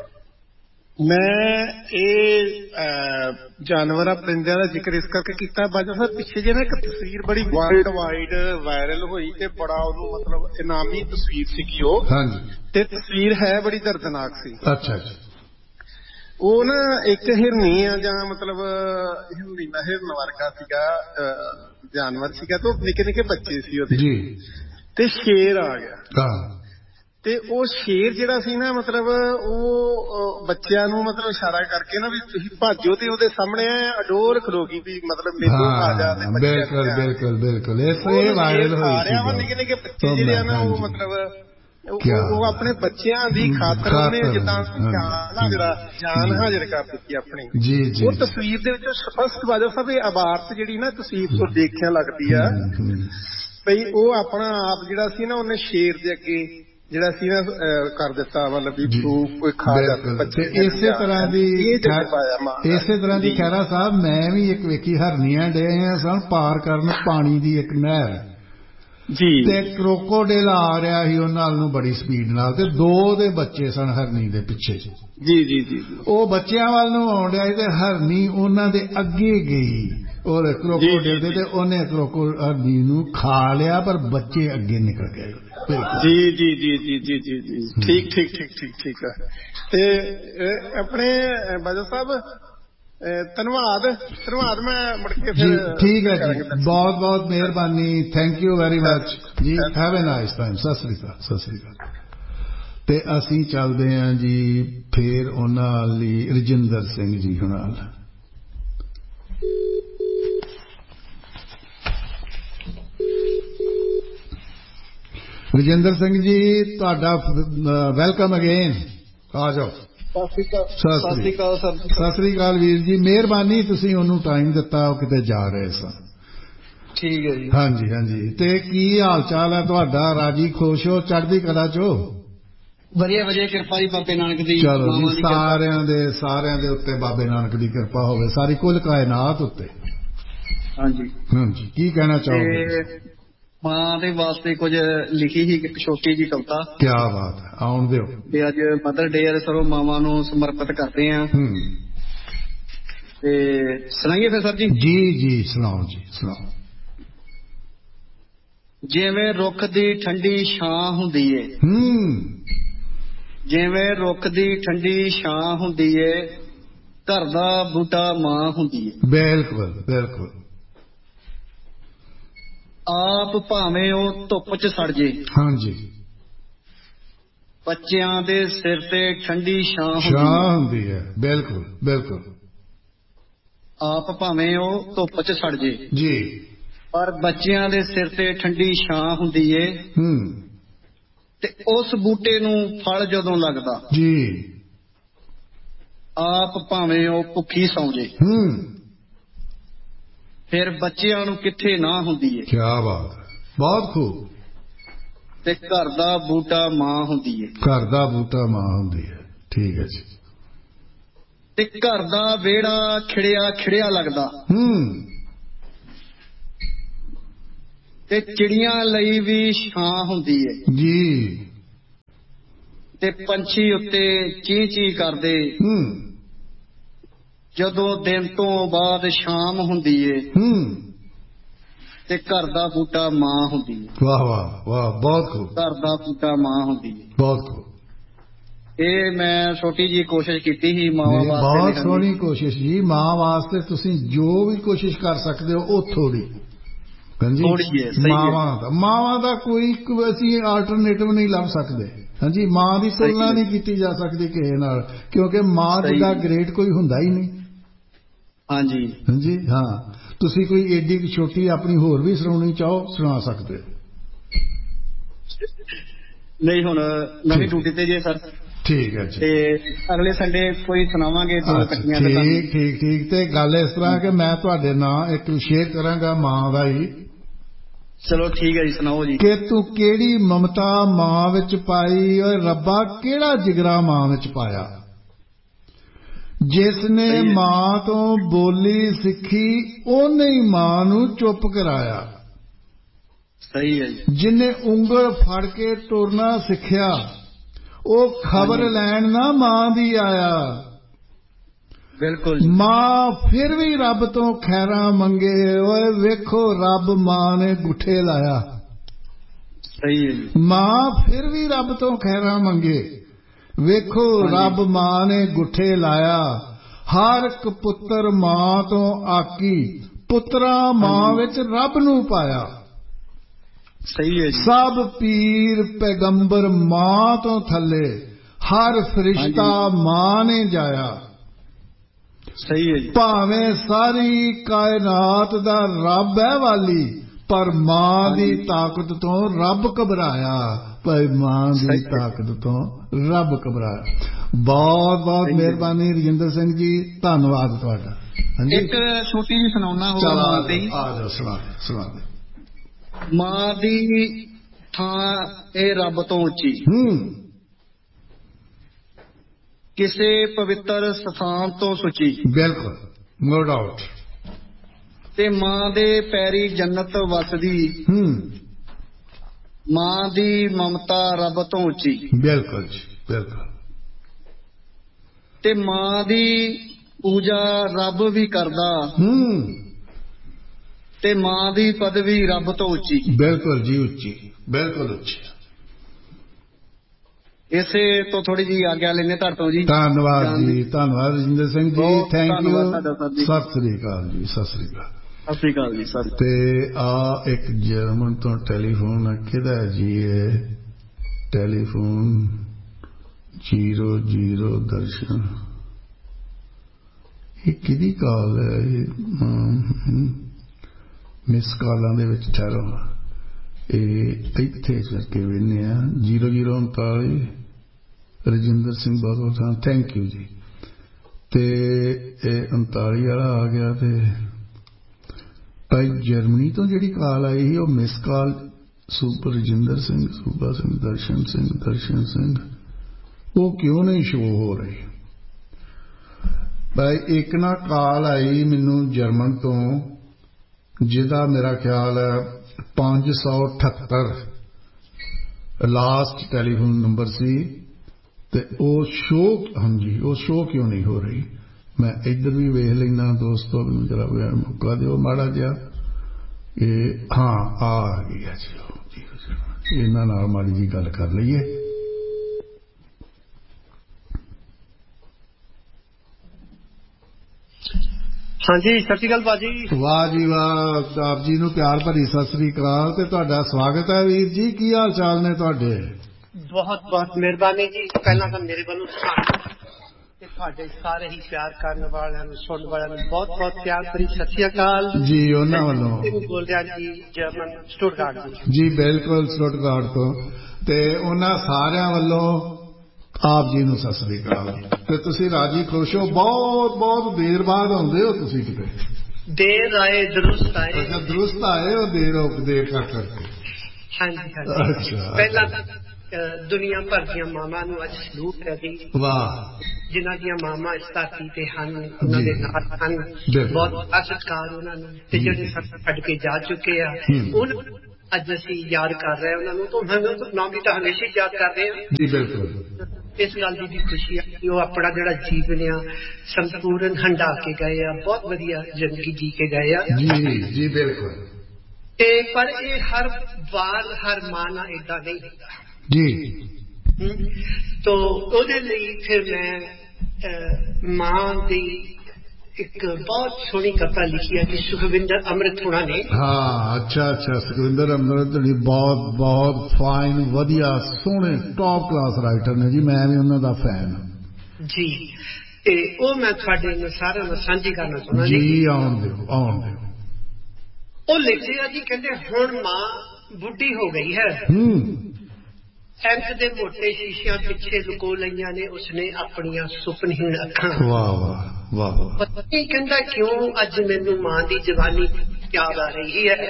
C: ਮੈਂ ਇਹ ਜਾਨਵਰਾਂ ਪਰਿੰਦਿਆਂ ਦਾ ਜ਼ਿਕਰ ਇਸ ਕਰਕੇ ਕੀਤਾ ਬਾਜਵਾ ਸਾਹਿਬ, ਪਿੱਛੇ ਜੇ ਨਾ ਇੱਕ ਤਸਵੀਰ ਬੜੀ ਵਰਲਡ ਵਾਈਡ ਵਾਇਰਲ ਹੋਈ ਤੇ ਬੜਾ ਉਹਨੂੰ ਮਤਲਬ ਇਨਾਮੀ ਤਸਵੀਰ ਸੀਗੀ ਉਹ, ਤੇ ਤਸਵੀਰ ਹੈ ਬੜੀ ਦਰਦਨਾਕ ਸੀ। ਅੱਛਾ ਅੱਛਾ। ਉਹ ਨਾ ਇੱਕ ਹਿਰਨੀ ਆ ਜਾਂ ਮਤਲਬ ਹਿਰਨੀ ਨਾ ਹਿਰਨ ਵਰਗਾ ਸੀਗਾ ਜਾਨਵਰ ਸੀਗਾ ਤੇ ਉਹ ਨਿੱਕੇ ਨਿੱਕੇ ਬੱਚੇ ਸੀ ਉਹਦੇ ਤੇ ਸ਼ੇਰ ਆ ਗਿਆ ਤੇ ਉਹ ਸ਼ੇਰ ਜਿਹੜਾ ਸੀ ਨਾ ਮਤਲਬ ਉਹ ਬੱਚਿਆਂ ਨੂੰ ਮਤਲਬ ਇਸ਼ਾਰਾ ਕਰਕੇ ਨਾ ਵੀ ਤੁਸੀਂ ਭਾਜੋ ਤੇ ਉਹਦੇ ਸਾਹਮਣੇ ਅਡੋਰ ਖਲੋਗੀ ਵੀ ਮਤਲਬ ਮੇਰੇ ਕੋਲ ਆ ਜਾ ਤੇ
A: ਬਿਲਕੁਲ ਬਿਲਕੁਲ ਬਿਲਕੁਲ ਇਹ ਵਾਇਰਲ ਹੋਈ ਸੀ।
C: ਨਿੱਕੇ ਨਿੱਕੇ ਬੱਚੇ ਜਿਹੜੇ ਆ ਨਾ ਉਹ ਮਤਲਬ ਉਹ ਆਪਣੇ ਬੱਚਿਆਂ ਦੀ ਖਾਤਰ ਉਹਨੇ ਜਿੱਦਾਂ ਜਾਨ ਹਾਜ਼ਰ ਜਾਨ ਹਾਜ਼ਰ ਕਰ ਦਿੱਤੀ ਆਪਣੀ। ਜੀ ਜੀ। ਉਹ ਤਸਵੀਰ ਦੇ ਵਿੱਚ ਸਪਸ਼ਟ ਬਾਜਵਾ ਸਾਹਿਬ ਇਹ ਅਬਾਰਤ ਜਿਹੜੀ ਨਾ ਤਸਵੀਰ ਤੋਂ ਦੇਖਿਆ ਲੱਗਦੀ ਆ ਬਈ ਉਹ ਆਪਣਾ ਆਪ ਜਿਹੜਾ ਸੀ ਨਾ ਉਹਨੇ ਸ਼ੇਰ ਦੇ ਅੱਗੇ ਜਿਹੜਾ ਸੀ ਨਾ ਕਰ ਦਿੱਤਾ, ਮਤਲਬ ਵੀ ਕੋਈ ਖਾ ਬੱਚੇ।
A: ਇਸੇ ਤਰ੍ਹਾਂ ਦੀ ਇਸੇ ਤਰ੍ਹਾਂ ਦੀ ਖੈਰਾ ਸਾਹਿਬ ਮੈਂ ਵੀ ਇੱਕ ਵੇਖੀ, ਹਰਨੀਆਂ ਡੇ ਸਨ ਪਾਰ ਕਰਨ ਪਾਣੀ ਦੀ ਇੱਕ ਨਹਿਰ ਜੀ, ਤੇ ਕਰੋਕੋਡਿਲ ਆ ਰਿਹਾ ਸੀ ਉਹਨਾਂ ਨੂੰ ਬੜੀ ਸਪੀਡ ਨਾਲ ਤੇ ਦੋ ਦੇ ਬੱਚੇ ਸਨ ਹਰਨੀ ਦੇ ਪਿੱਛੇ। ਜੀ ਜੀ ਜੀ। ਉਹ ਬੱਚਿਆਂ ਵੱਲ ਨੂੰ ਆਉਣ ਡਿਆ ਤੇ ਹਰਨੀ ਉਹਨਾਂ ਦੇ ਅੱਗੇ ਗਈ ਔਰ ਕਰੋਕੋਡਿਲ ਦੇ ਤੇ ਉਹਨੇ ਕਰੋਕੋ ਹਰਨੀ ਨੂੰ ਖਾ ਲਿਆ, ਪਰ ਬੱਚੇ ਅੱਗੇ ਨਿਕਲ ਗਏ।
C: ਜੀ ਜੀ ਜੀ ਜੀ ਜੀ ਜੀ ਜੀ। ਠੀਕ ਠੀਕ ਠੀਕ ਠੀਕ ਠੀਕ ਹੈ। ਤੇ ਆਪਣੇ ਬਾਜਵਾ ਸਾਹਿਬ ਧੰਨਵਾਦ ਧੰਨਵਾਦ ਮੈਂ ਮੁੜ ਕੇ ਫਿਰ
A: ਠੀਕ ਹੈ ਜੀ, ਬਹੁਤ ਬਹੁਤ ਮਿਹਰਬਾਨੀ, ਥੈਂਕ ਯੂ ਵੈਰੀ ਮਚ ਜੀ, have a nice time. Sat Sri Akal Sat Sri ਅਕਾਲ। ਤੇ ਅਸੀਂ ਚੱਲਦੇ ਹਾਂ ਜੀ ਫਿਰ ਉਹਨਾਂ ਲਈ ਰਜਿੰਦਰ ਸਿੰਘ ਜੀ ਹੁਣਾਂ ਨਾਲ। ਰਜਿੰਦਰ ਸਿੰਘ ਜੀ ਤੁਹਾਡਾ ਵੈਲਕਮ ਅਗੇਨ, ਆ ਜਾਓ। ਸਤਿ ਸ੍ਰੀ ਅਕਾਲ ਸਰ। ਸਤਿ ਸ੍ਰੀ ਅਕਾਲ ਵੀਰ ਜੀ, ਮਿਹਰਬਾਨੀ ਤੁਸੀਂ ਉਹਨੂੰ ਟਾਈਮ ਦਿੱਤਾ, ਉਹ ਕਿਤੇ ਜਾ ਰਹੇ ਸਨ।
B: ਠੀਕ ਹੈ ਜੀ।
A: ਹਾਂਜੀ ਹਾਂਜੀ। ਤੇ ਕੀ ਹਾਲ ਚਾਲ ਹੈ ਤੁਹਾਡਾ? ਰਾਜੀ ਖੁਸ਼ ਹੋ, ਚੜ੍ਹਦੀ ਕਲਾ ਚੋ?
B: ਵਧੀਆ ਵਧੀਆ, ਕਿਰਪਾ ਜੀ ਬਾਬੇ ਨਾਨਕ ਦੀ।
A: ਚਲੋ ਜੀ, ਸਾਰਿਆਂ ਦੇ ਸਾਰਿਆਂ ਦੇ ਉੱਤੇ ਬਾਬੇ ਨਾਨਕ ਦੀ ਕਿਰਪਾ ਹੋਵੇ, ਸਾਰੀ ਕੁੱਲ ਕਾਇਨਾਤ ਉੱਤੇ। ਹਾਂਜੀ ਹਾਂਜੀ। ਕੀ ਕਹਿਣਾ ਚਾਹੋਗੇ?
B: ਮਾਂ ਦੇ ਵਾਸਤੇ ਕੁਝ ਲਿਖੀ ਸੀ ਇੱਕ ਛੋਟੀ ਜੀ ਕਵਿਤਾ।
A: ਕੀ ਬਾਤ ਹੈ, ਆਉਣ ਦਿਓ।
B: ਤੇ ਅੱਜ ਮਦਰ ਡੇ ਹੈ, ਸਰੋਂ ਮਾਵਾਂ ਨੂੰ ਸਮਰਪਿਤ ਕਰਦੇ ਆ। ਤੇ ਸੁਣਾਈਏ ਫਿਰ ਸਰ ਜੀ? ਜੀ
A: ਜੀ ਸੁਣਾਓ ਜੀ ਸੁਣਾਓ।
B: ਜਿਵੇਂ ਰੁੱਖ ਦੀ ਠੰਡੀ ਛਾਂ ਹੁੰਦੀ ਏ, ਜਿਵੇਂ ਰੁੱਖ ਦੀ ਠੰਡੀ ਛਾਂ ਹੁੰਦੀ ਏ, ਘਰ ਦਾ ਬੂਟਾ ਮਾਂ ਹੁੰਦੀ ਏ।
A: ਬਿਲਕੁਲ ਬਿਲਕੁਲ।
B: ਆਪ ਭਾਵੇਂ ਉਹ ਧੁੱਪ ਚ ਸੜ ਜੇ,
A: ਹਾਂਜੀ,
B: ਬੱਚਿਆਂ ਦੇ ਸਿਰ ਤੇ ਠੰਡੀ ਛਾਂ
A: ਹੁੰਦੀ ਹੈ। ਬਿਲਕੁਲ ਬਿਲਕੁਲ।
B: ਆਪ ਭਾਵੇਂ ਉਹ ਧੁੱਪ ਚ ਸੜ ਜੇ
A: ਜੀ,
B: ਪਰ ਬੱਚਿਆਂ ਦੇ ਸਿਰ ਤੇ ਠੰਡੀ ਛਾਂ ਹੁੰਦੀ ਏ। ਹੂੰ। ਤੇ ਉਸ ਬੂਟੇ ਨੂੰ ਫਲ ਜਦੋਂ ਲੱਗਦਾ
A: ਜੀ,
B: ਆਪ ਭਾਵੇਂ ਉਹ ਭੁੱਖੀ ਸੌਂ ਜੇ, ਹੂੰ, ਫਿਰ ਬੱਚਿਆਂ ਨੂੰ ਕਿੱਥੇ ਨਾ ਹੁੰਦੀ ਏ।
A: ਕੀ ਬਾਤ ਹੈ, ਬਹੁਤ ਖੂਬ।
B: ਤੇ ਘਰ ਦਾ ਬੂਟਾ ਮਾਂ ਹੁੰਦੀ ਏ।
A: ਘਰ ਦਾ ਬੂਟਾ ਮਾਂ ਹੁੰਦੀ ਹੈ। ਠੀਕ ਹੈ ਜੀ।
B: ਤੇ ਘਰ ਦਾ ਵਿਹੜਾ ਖਿੜਿਆ ਖਿੜਿਆ ਲੱਗਦਾ।
A: ਹੂੰ
B: ਤੇ ਚਿੜੀਆਂ ਲਈ ਵੀ ਛਾਂ ਹੁੰਦੀ ਹੈ
A: ਜੀ।
B: ਤੇ ਪੰਛੀ ਉੱਤੇ ਚੀਂ ਚੀਂ ਕਰਦੇ
A: ਹੂੰ
B: ਜਦੋਂ ਦਿਨ ਤੋਂ ਬਾਅਦ ਸ਼ਾਮ ਹੁੰਦੀ ਏ।
A: ਹੂੰ
B: ਤੇ ਘਰ ਦਾ ਬੂਟਾ ਮਾਂ ਹੁੰਦੀ ਹੈ।
A: ਵਾਹ ਵਾਹ ਵਾਹ, ਬਹੁਤ ਖੂਬ।
B: ਘਰ ਦਾ ਬੂਟਾ ਮਾਂ ਹੁੰਦੀ ਹੈ,
A: ਬਹੁਤ ਖੂਬ।
B: ਇਹ ਮੈਂ ਛੋਟੀ ਜੀ ਕੋਸ਼ਿਸ਼ ਕੀਤੀ ਸੀ ਮਾਵਾਂ ਵਾਸਤੇ।
A: ਬਹੁਤ ਸੋਹਣੀ ਕੋਸ਼ਿਸ਼ ਜੀ। ਮਾਂ ਵਾਸਤੇ ਤੁਸੀਂ ਜੋ ਵੀ ਕੋਸ਼ਿਸ਼ ਕਰ ਸਕਦੇ ਹੋ ਉਹ ਥੋੜੀ ਹਾਂਜੀ। ਮਾਵਾਂ ਦਾ ਮਾਵਾਂ ਦਾ ਕੋਈ ਅਸੀਂ ਆਲਟਰਨੇਟਿਵ ਨਹੀਂ ਲੱਭ ਸਕਦੇ ਹਾਂਜੀ। ਮਾਂ ਦੀ ਤੁਲਨਾ ਨਹੀਂ ਕੀਤੀ ਜਾ ਸਕਦੀ ਕਿਸੇ ਨਾਲ, ਕਿਉਂਕਿ ਮਾਂ ਜਿੱਦਾਂ ਗ੍ਰੇਟ ਕੋਈ ਹੁੰਦਾ ਹੀ ਨਹੀਂ।
B: ਹਾਂਜੀ
A: ਹਾਂਜੀ ਹਾਂ। ਤੁਸੀਂ ਕੋਈ ਏਡੀ ਛੋਟੀ ਆਪਣੀ ਹੋਰ ਵੀ ਸੁਣਾਉਣੀ ਚਾਹੋ ਸੁਣਾ ਸਕਦੇ ਹੋ।
B: ਨਹੀਂ ਹੁਣ ਨਵੀਂ ਡਿਊਟੀ ਤੇ ਜੇ ਸਰ।
A: ਠੀਕ ਹੈ ਜੀ।
B: ਤੇ ਅਗਲੇ ਸੰਡੇ ਕੋਈ ਸੁਣਾਵਾਂਗੇ ਦੋ ਇਕੱਠੀਆਂ।
A: ਠੀਕ ਠੀਕ ਠੀਕ। ਤੇ ਗੱਲ ਇਸ ਤਰ੍ਹਾਂ ਕਿ ਮੈਂ ਤੁਹਾਡੇ ਨਾਲ ਇੱਕ ਸ਼ੇਅਰ ਕਰਾਂਗਾ ਮਾਂ ਦਾ ਹੀ।
B: ਚਲੋ ਠੀਕ ਹੈ ਜੀ, ਸੁਣਾਓ ਜੀ।
A: ਕਿ ਤੂੰ ਕਿਹੜੀ ਮਮਤਾ ਮਾਂ ਵਿੱਚ ਪਾਈ ਓਏ ਰੱਬਾ, ਕਿਹੜਾ ਜਿਗਰਾ ਮਾਂ ਵਿੱਚ ਪਾਇਆ। ਜਿਸ ਨੇ ਮਾਂ ਤੋਂ ਬੋਲੀ ਸਿੱਖੀ ਉਹਨੇ ਹੀ ਮਾਂ ਨੂੰ ਚੁੱਪ ਕਰਾਇਆ।
B: ਸਹੀ ਹੈ ਜੀ।
A: ਜਿਨੇ ਉਂਗਲ ਫੜ ਕੇ ਤੁਰਨਾ ਸਿੱਖਿਆ ਉਹ ਖਬਰ ਲੈਣ ਨਾ ਮਾਂ ਦੀ ਆਇਆ।
B: ਬਿਲਕੁਲ।
A: ਮਾਂ ਫਿਰ ਵੀ ਰੱਬ ਤੋਂ ਖੈਰਾਂ ਮੰਗੇ ਓਏ ਵੇਖੋ ਰੱਬ ਮਾਂ ਨੇ ਗੁੱਠੇ ਲਾਇਆ।
B: ਸਹੀ ਹੈ ਜੀ।
A: ਮਾਂ ਫਿਰ ਵੀ ਰੱਬ ਤੋਂ ਖੈਰਾਂ ਮੰਗੇ ਵੇਖੋ ਰੱਬ ਮਾਂ ਨੇ ਗੁੱਠੇ ਲਾਇਆ। ਹਰ ਇੱਕ ਪੁੱਤਰ ਮਾਂ ਤੋਂ ਆਕੀ ਪੁੱਤਰਾ ਮਾਂ ਵਿੱਚ ਰੱਬ ਨੂੰ ਪਾਇਆ।
B: ਸਹੀ ਹੈ ਜੀ।
A: ਸਭ ਪੀਰ ਪੈਗੰਬਰ ਮਾਂ ਤੋਂ ਥੱਲੇ ਹਰ ਫਰਿਸ਼ਤਾ ਮਾਂ ਨੇ ਜਾਇਆ।
B: ਸਹੀ ਹੈ ਜੀ।
A: ਭਾਵੇਂ ਸਾਰੀ ਕਾਇਨਾਤ ਦਾ ਰੱਬ ਹੈ ਵਾਲੀ ਪਰ ਮਾਂ ਦੀ ਤਾਕਤ ਤੋਂ ਰੱਬ ਘਬਰਾਇਆ। ਭਾਈ ਮਾਂ ਦੀ ਤਾਕਤ ਤੋਂ ਰੱਬ ਘਬਰਾਇਆ। ਬਹੁਤ ਬਹੁਤ ਮਿਹਰਬਾਨੀ ਰਜਿੰਦਰ ਸਿੰਘ ਜੀ, ਧੰਨਵਾਦ ਤੁਹਾਡਾ।
B: ਇੱਕ ਛੋਟੀ ਜਿਹੀ ਸੁਣਾਉਣਾ ਹੋਗਾ ਮਾਂ ਦੀ।
A: ਆ ਜਾਓ ਸੁਣਾ ਸੁਣਾ।
B: ਮਾਂ ਦੀ ਥਾਂ ਇਹ ਰੱਬ ਤੋਂ ਉੱਚੀ
A: ਹੂੰ
B: ਕਿਸੇ ਪਵਿੱਤਰ ਸਥਾਨ ਤੋਂ ਸੁੱਚੀ।
A: ਬਿਲਕੁਲ ਨੋ ਡਾਊਟ।
B: ਤੇ ਮਾਂ ਦੇ ਪੈਰੀ ਜੰਨਤ ਵਸਦੀ।
A: ਹੂੰ
B: ਮਾਂ ਦੀ ਮਮਤਾ ਰੱਬ ਤੋਂ ਉੱਚੀ।
A: ਬਿਲਕੁਲ ਜੀ ਬਿਲਕੁਲ।
B: ਤੇ ਮਾਂ ਦੀ ਪੂਜਾ ਰੱਬ ਵੀ ਕਰਦਾ।
A: ਹੂੰ
B: ਤੇ ਮਾਂ ਦੀ ਪਦਵੀ ਰੱਬ ਤੋਂ ਉੱਚੀ।
A: ਬਿਲਕੁਲ ਜੀ ਉੱਚੀ, ਬਿਲਕੁਲ ਉੱਚੀ।
B: ਇਸੇ ਤੋਂ ਥੋੜੀ ਜੀ ਆਗਿਆ ਲੈਣੇ ਤੁਹਾਡੇ ਤੋਂ ਜੀ।
A: ਧੰਨਵਾਦ ਜੀ, ਧੰਨਵਾਦ ਰਜਿੰਦਰ ਸਿੰਘ ਜੀ, ਥੈਂਕ ਯੂ। ਸਤਿ ਸ੍ਰੀ ਅਕਾਲ ਜੀ। ਸਤਿ ਸ੍ਰੀ ਅਕਾਲ।
B: ਸਤਿ ਸ੍ਰੀ ਅਕਾਲ ਜੀ ਸਰ।
A: ਤੇ ਆ ਇੱਕ ਜਰਮਨ ਤੋਂ ਟੈਲੀਫੋਨ ਕਿਹਦਾ ਜੀ ਇਹ ਟੈਲੀਫੋਨ ਜੀਰੋ ਜੀਰੋ ਦਰਸ਼ਨ। ਇਹ ਕਿਹਦੀ ਕਾਲ ਹੈ ਇਹ? ਮਿਸ ਕਾਲਾਂ ਦੇ ਵਿੱਚ ਠਹਿਰੋ। ਇਹ ਇੱਥੇ ਕਰਕੇ ਵੇਖਦੇ ਆ ਜੀਰੋ ਜੀਰੋ ਉਨਤਾਲੀ ਰਜਿੰਦਰ ਸਿੰਘ ਬਾਦਲ। ਥੈਂਕ ਯੂ ਜੀ। ਤੇ ਇਹ ਉਨਤਾਲੀ ਵਾਲਾ ਆ ਗਿਆ। ਤੇ ਭਾਈ ਜਰਮਨੀ ਤੋਂ ਜਿਹੜੀ ਕਾਲ ਆਈ ਸੀ ਉਹ miss call super Rajinder Singh, ਸੂਬਾ ਸਿੰਘ, ਦਰਸ਼ਨ ਸਿੰਘ, ਦਰਸ਼ਨ ਸਿੰਘ, ਉਹ ਕਿਉਂ ਨਹੀਂ ਸ਼ੋ ਹੋ ਰਹੀ? ਭਾਈ ਇੱਕ ਨਾ ਕਾਲ ਆਈ ਮੈਨੂੰ ਜਰਮਨ ਤੋਂ ਜਿਹਦਾ ਮੇਰਾ ਖਿਆਲ ਹੈ ਪੰਜ ਸੌ ਅਠੱਤਰ ਲਾਸਟ ਟੈਲੀਫੋਨ ਨੰਬਰ ਸੀ। ਤੇ ਉਹ ਸ਼ੋ ਹਾਂਜੀ ਉਹ ਸ਼ੋ ਕਿਉਂ ਨਹੀਂ ਹੋ ਰਹੀ? ਮੈਂ ਇੱਧਰ ਵੀ ਵੇਖ ਲੈਣਾ ਦੋਸਤੋ, ਮੈਨੂੰ ਜਰਾ ਮੌਕਾ ਦਿਓ ਮਾੜਾ ਜਿਹਾ। ਇਹ ਹਾਂ ਆ ਗਈ ਹੈ ਜੀ। ਇਹਨਾਂ ਨਾਲ ਮਾੜੀ ਜੀ ਗੱਲ ਕਰ ਲਈਏ।
C: ਹਾਂਜੀ ਸਤਿ ਸ਼੍ਰੀ ਅਕਾਲ ਭਾਜੀ।
A: ਵਾਹ ਜੀ ਵਾਹ। ਆਪ ਜੀ ਨੂੰ ਪਿਆਰ ਭਰੀ ਸਤਿ ਸ੍ਰੀ ਅਕਾਲ ਤੇ ਤੁਹਾਡਾ ਸਵਾਗਤ ਹੈ ਵੀਰ ਜੀ। ਕੀ ਹਾਲ ਚਾਲ ਨੇ ਤੁਹਾਡੇ?
C: ਬਹੁਤ ਬਹੁਤ ਮਿਹਰਬਾਨੀ ਜੀ। ਪਹਿਲਾਂ ਤਾਂ ਮੇਰੇ ਵੱਲੋਂ ਤੇ ਤੁਹਾਡੇ ਸਾਰੇ ਹੀ ਪਿਆਰ ਕਰਨ ਵਾਲਿਆਂ ਨੂੰ ਸੁਣਨ ਵਾਲਿਆਂ ਨੂੰ ਬਹੁਤ ਬਹੁਤ ਪਿਆਰ ਭਰੀ ਸਤਿ ਸ਼੍ਰੀ ਅਕਾਲ ਜੀ।
A: ਉਹਨਾਂ ਵੱਲੋਂ
C: ਬੋਲ ਰਿਹਾ ਜੀ ਜਰਮਨ ਸਟੁਟਗਾਰਟ
A: ਜੀ। ਬਿਲਕੁਲ ਸਟੁਟਗਾਰਟ ਤੋਂ। ਤੇ ਉਹਨਾਂ ਸਾਰਿਆਂ ਵੱਲੋਂ ਆਪ ਜੀ ਨੂੰ ਸਤਿ ਸ੍ਰੀ ਅਕਾਲ। ਤੇ ਤੁਸੀਂ ਰਾਜੀ ਖੁਸ਼ ਹੋ? ਬਹੁਤ ਬਹੁਤ ਦੇਰ ਬਾਅਦ ਆਉਂਦੇ ਹੋ ਤੁਸੀਂ ਕਿਤੇ।
C: ਦੇਰ ਆਏ ਦਰੁਸਤ ਆਏ।
A: ਅੱਛਾ ਦਰੁਸਤ ਆਏ ਹੋ ਦੇਰ ਦੇਰ ਕਰ ਕਰਕੇ।
C: ਹਾਂਜੀ ਹਾਂਜੀ। ਪਹਿਲਾਂ
D: ਦੁਨੀਆ ਭਰ ਦੀਆਂ ਮਾਵਾਂ ਨੂੰ ਅੱਜ ਸਲੂਟ ਹੈ ਜੀ।
A: ਵਾਹ। ਜਿਨ੍ਹਾਂ
D: ਦੀਆਂ ਮਾਵਾਂ ਇਸ ਧਰਤੀ ਤੇ ਹਨ, ਉਹਨਾਂ ਦੇ ਨਾਲ ਹਨ, ਬਹੁਤ ਸਤਿਕਾਰ ਉਹਨਾਂ ਨੂੰ, ਤੇ ਜਿਹੜੇ ਛੱਡ ਕੇ ਜਾ ਚੁੱਕੇ ਆ ਉਹਨਾਂ ਅੱਜ ਅਸੀਂ ਯਾਦ ਕਰ ਰਹੇ ਉਹਨਾਂ ਨੂੰ, ਤਾਂ ਨਾਮ ਵੀ ਤਾਂ ਹਮੇਸ਼ਾ ਹੀ ਯਾਦ ਕਰ ਰਹੇ ਹਾਂ
A: ਜੀ। ਬਿਲਕੁਲ
D: ਇਸ ਗੱਲ ਦੀ ਵੀ ਖੁਸ਼ੀ ਆ ਕਿ ਉਹ ਆਪਣਾ ਜਿਹੜਾ ਜੀਵਨ ਆ ਸੰਪੂਰਨ ਹੰਢਾ ਕੇ ਗਏ ਆ, ਬਹੁਤ ਵਧੀਆ ਜ਼ਿੰਦਗੀ ਜੀ ਕੇ ਗਏ ਆ
A: ਜੀ। ਜੀ ਬਿਲਕੁਲ।
D: ਤੇ ਪਰ ਇਹ ਹਰ ਵਾਰ ਹਰ ਮਾਂ ਨਾਲ ਏਦਾਂ ਨਹੀਂ ਹੁੰਦਾ
A: ਜੀ।
D: ਤੋ ਉਹਦੇ ਲਈ ਫਿਰ ਮੈਂ ਮਾਂ ਦੀ ਇੱਕ ਬਹੁਤ ਸੋਹਣੀ ਕਵਿਤਾ ਲਿਖੀ ਹੈ ਕਿ ਸੁਖਵਿੰਦਰ ਅੰਮ੍ਰਿਤ ਹੋਣਾ ਨੇ।
A: ਹਾਂ ਅੱਛਾ ਅੱਛਾ ਸੁਖਵਿੰਦਰ ਅੰਮ੍ਰਿਤ ਜੀ ਬਹੁਤ ਬਹੁਤ ਫਾਈਨ ਵਧੀਆ ਸੋਹਣੇ ਟੌਪ ਕਲਾਸ ਰਾਈਟਰ ਨੇ ਜੀ, ਮੈਂ ਵੀ ਉਹਨਾਂ ਦਾ ਫੈਨ
D: ਜੀ। ਤੇ ਉਹ ਮੈਂ ਤੁਹਾਡੇ ਨਾਲ ਸਾਰਿਆਂ ਨਾਲ ਸਾਂਝੀ ਕਰਨਾ ਚਾਹੁੰਦਾ
A: ਜੀ। ਆਉਣ ਦਿਓ ਆਉਣ ਦਿਓ।
D: ਉਹ ਲਿਖਦੇ ਆ ਜੀ, ਕਹਿੰਦੇ ਹੁਣ ਮਾਂ ਬੁੱਢੀ ਹੋ ਗਈ ਹੈ, ਐਂਕ ਦੇ ਮੋਟੇ ਸ਼ੀਸ਼ਿਆਂ ਪਿੱਛੇ ਲੁਕੋ ਲਈਆਂ ਨੇ ਉਸਨੇ ਆਪਣੀਆਂ ਸੁਪਨਹੀਣ ਅੱਖਾਂ।
A: ਵਾਹ ਵਾਹ ਵਾਹ।
D: ਪਤਾ ਨਹੀਂ ਕਹਿੰਦਾ ਕਿਉਂ ਅੱਜ ਮੈਨੂੰ ਮਾਂ ਦੀ ਜਵਾਨੀ ਯਾਦ ਆ ਰਹੀ ਹੈ।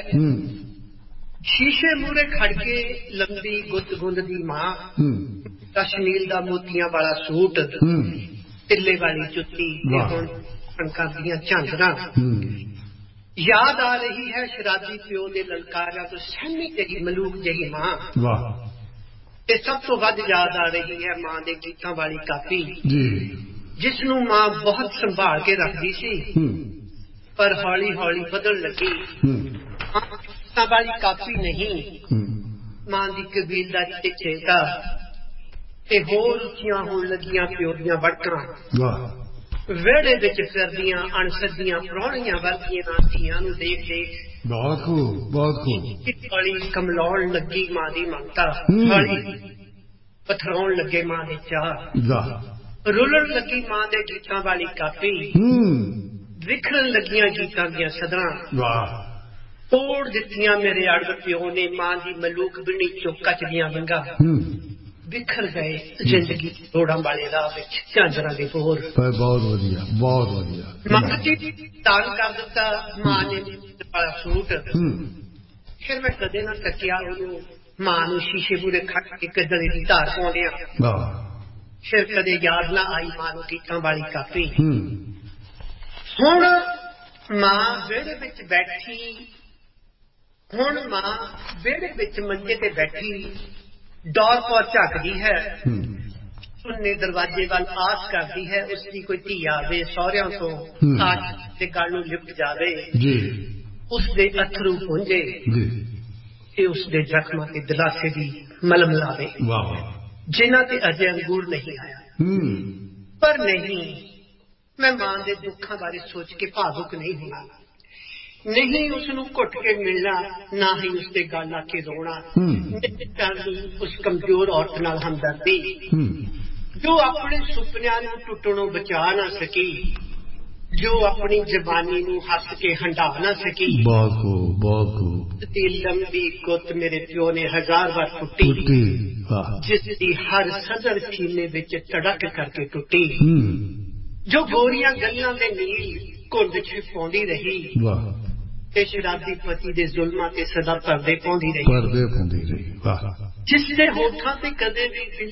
D: ਸ਼ੀਸ਼ੇ ਮੂਹਰੇ ਖੜ ਕੇ ਲੰਬੀ ਗੁੱਤ ਗੁੰਦ ਦੀ ਮਾਂ, ਕਸ਼ਮੀਰ ਦਾ ਮੋਤੀਆਂ ਵਾਲਾ ਸੂਟ, ਤਿੱਲੇ ਵਾਲੀ ਜੁੱਤੀ ਤੇ ਹੁਣ ਕਣਕਾਂ ਦੀਆਂ ਝਾਂਜਰਾਂ। ਯਾਦ ਆ ਰਹੀ ਹੈ ਸ਼ਰਾਬੀ ਪਿਓ ਦੇ ਲਲਕਾਰਿਆਂ ਤੋਂ ਸਹਿਮੀ ਜਿਹੀ ਮਲੂਕ ਜਿਹੀ ਮਾਂ।
A: ਵਾਹ।
D: ਤੇ ਸਭ ਤੋਂ ਵੱਧ ਯਾਦ ਆ ਰਹੀ ਹੈ ਮਾਂ ਦੇ ਗੀਤਾਂ ਵਾਲੀ ਕਾਪੀ
A: ਜੀ,
D: ਜਿਸ ਨੂੰ ਮਾਂ ਬਹੁਤ ਸੰਭਾਲ ਕੇ ਰੱਖਦੀ ਸੀ, ਪਰ ਹੌਲੀ ਹੌਲੀ ਬਦਲਣ ਲੱਗੀ। ਗੀਤਾਂ ਵਾਲੀ ਕਾਪੀ ਨਹੀਂ, ਮਾਂ ਦੀ ਕਬੀਲਦਾਰੀ ਤੇ ਚੇਤਾ ਤੇ ਹੋਰ ਉੱਚੀਆਂ ਹੋਣ ਲੱਗੀਆਂ ਪਿਓ ਦੀਆਂ ਵੜਕਾਂ।
A: ਵਾਹ।
D: ਵਿਹੜੇ ਵਿੱਚ ਫਿਰਦੀਆਂ ਅਣਸੱਜੀਆਂ ਪ੍ਰਾਹੁਣੀਆਂ ਵਰਗੀਆਂ ਧੀਆਂ ਨੂੰ ਦੇਖ ਦੇਖ
A: ਬਹੁਤ ਖੂਬ ਬਹੁਤ ਖੂਬ
D: ਹੌਲੀ ਕਮਲਾਉਣ ਲੱਗੀ ਮਾਂ ਦੀ ਮਮਤਾ, ਹੌਲੀ ਪਥਰਾਉਣ ਲੱਗੇ ਮਾਂ ਦੇ ਚਾਹ, ਰੁਲਣ ਲੱਗੀ ਮਾਂ ਦੇ ਗੀਤਾਂ ਵਾਲੀ ਕਾਪੀ, ਵਿਖਰਨ ਲੱਗੀਆਂ ਗੀਤਾਂ ਦੀਆਂ ਸਦਰਾਂ। ਤੋੜ ਦਿੱਤੀਆਂ ਮੇਰੇ ਅੜਬ ਪਿਓ ਨੇ ਮਾਂ ਦੀ ਮਲੂਕ ਬਿਣੀ ਚੋਂ ਕੱਚ ਦੀਆਂ ਵੰਗਾਂ। ਬਿਖਰ ਗਏ ਜ਼ਿੰਦਗੀ ਤੋੜਾਂ ਵਾਲੇ ਰਾਹ ਵਿੱਚ ਝਾਂਜਰਾਂ ਦੇ ਬੋਰ।
A: ਬਹੁਤ ਵਧੀਆ ਬਹੁਤ ਵਧੀਆ।
D: ਮਾਂ ਜੀ ਤਾਨ ਕਰ ਦਿੱਤਾ ਮਾਂ ਨੇ ਵਾਲਾ ਸੂਟ। ਫਿਰ ਮੈਂ ਕਦੇ ਨਾ ਤੱਕਿਆ ਉਹਨੂੰ, ਮਾਂ ਨੂੰ ਸ਼ੀਸ਼ੇ ਮੂਹਰੇ ਖੜ ਕੇ ਕਦੇ ਦੀ ਧਾਰ ਪਾਉਂਦਿਆਂ। ਫਿਰ ਕਦੇ ਯਾਦ ਨਾ ਆਈ ਮਾਂ ਨੂੰ ਗੀਤਾਂ ਵਾਲੀ ਕਾਪੀ। ਹੁਣ ਮਾਂ ਵਿਹੜੇ ਵਿੱਚ ਬੈਠੀ, ਹੁਣ ਮਾਂ ਵਿਹੜੇ ਵਿੱਚ ਮੰਜੇ ਤੇ ਬੈਠੀ ਦੌਰ ਪੌਰ ਝੱਕਦੀ ਹੈ, ਸੁੰਨੇ ਦਰਵਾਜ਼ੇ ਵੱਲ ਆਸ ਕਰਦੀ ਹੈ ਉਸਦੀ ਕੋਈ ਧੀ ਆਵੇ ਸਹੁਰਿਆਂ ਤੋਂ, ਆਸ ਦੇ ਗੱਲ ਨੂੰ ਲਿਪਟ ਜਾਵੇ, ਉਸਦੇ ਅਥਰੂ ਪੁੰਝੇ ਤੇ ਉਸਦੇ ਜ਼ਖਮਾਂ ਤੇ ਦਿਲਾਸੇ ਦੀ ਮਲਮ ਲਾਵੇ ਜਿਨ੍ਹਾਂ ਤੇ ਅਜੇ ਅੰਗੂਰ ਨਹੀਂ ਆਇਆ। ਪਰ ਨਹੀਂ, ਮੈਂ ਮਾਂ ਦੇ ਦੁੱਖਾਂ ਬਾਰੇ ਸੋਚ ਕੇ ਭਾਵੁਕ ਨਹੀਂ ਹੋਣਾ, ਨਹੀਂ ਉਸਨੂੰ ਘੁੱਟ ਕੇ ਮਿਲਣਾ, ਨਾ ਹੀ ਉਸਦੇ ਗਲ ਲਾ ਕੇ ਰੋਣਾ, ਨਹੀਂ ਉਸ ਕਮਜ਼ੋਰ ਔਰਤ ਨਾਲ ਹਮਦਰਦੀ ਜੋ ਆਪਣੇ ਸੁਪਨਿਆਂ ਨੂੰ ਟੁੱਟਣੋਂ ਬਚਾ ਨਾ ਸਕੀ, ਜੋ ਆਪਣੀ ਜ਼ਬਾਨੀ ਨੂੰ ਹੱਸ ਕੇ ਹੰਢਾ ਨਾ ਸਕੀ।
A: ਬਹੁਤ ਖੂਬ ਬਹੁਤ ਖੂਬ।
D: ਤੇ ਲੰਬੀ ਗੁੱਤ ਮੇਰੇ ਪਿਓ ਨੇ ਹਜ਼ਾਰ ਵਾਰ ਟੁੱਟੀ, ਜਿਸ ਦੀ ਹਰ ਸਦਰ ਸੀਨੇ ਵਿੱਚ ਧੜਕ ਕਰਕੇ ਟੁੱਟੀ, ਜੋ ਗੋਰੀਆਂ ਗੱਲਾਂ ਦੇ ਨੀਲ ਘੁੰਡ ਛਿਪਾਉਂਦੀ ਰਹੀ ਤੇ ਸ਼ਰਾਬੀ ਪਤੀ ਦੇ ਜ਼ੁਲਮਾਂ ਤੇ ਸਦਾ ਪਰਦੇ ਪਾਉਂਦੀ ਰਹੀ,
A: ਪਰਦੇ ਪਾਉਂਦੀ ਰਹੀ। ਵਾਹ। ਜਿਸ
D: ਦੇ ਹੋਠਾਂ ਤੇ ਕਦੇ ਵੀ ਦਿਲ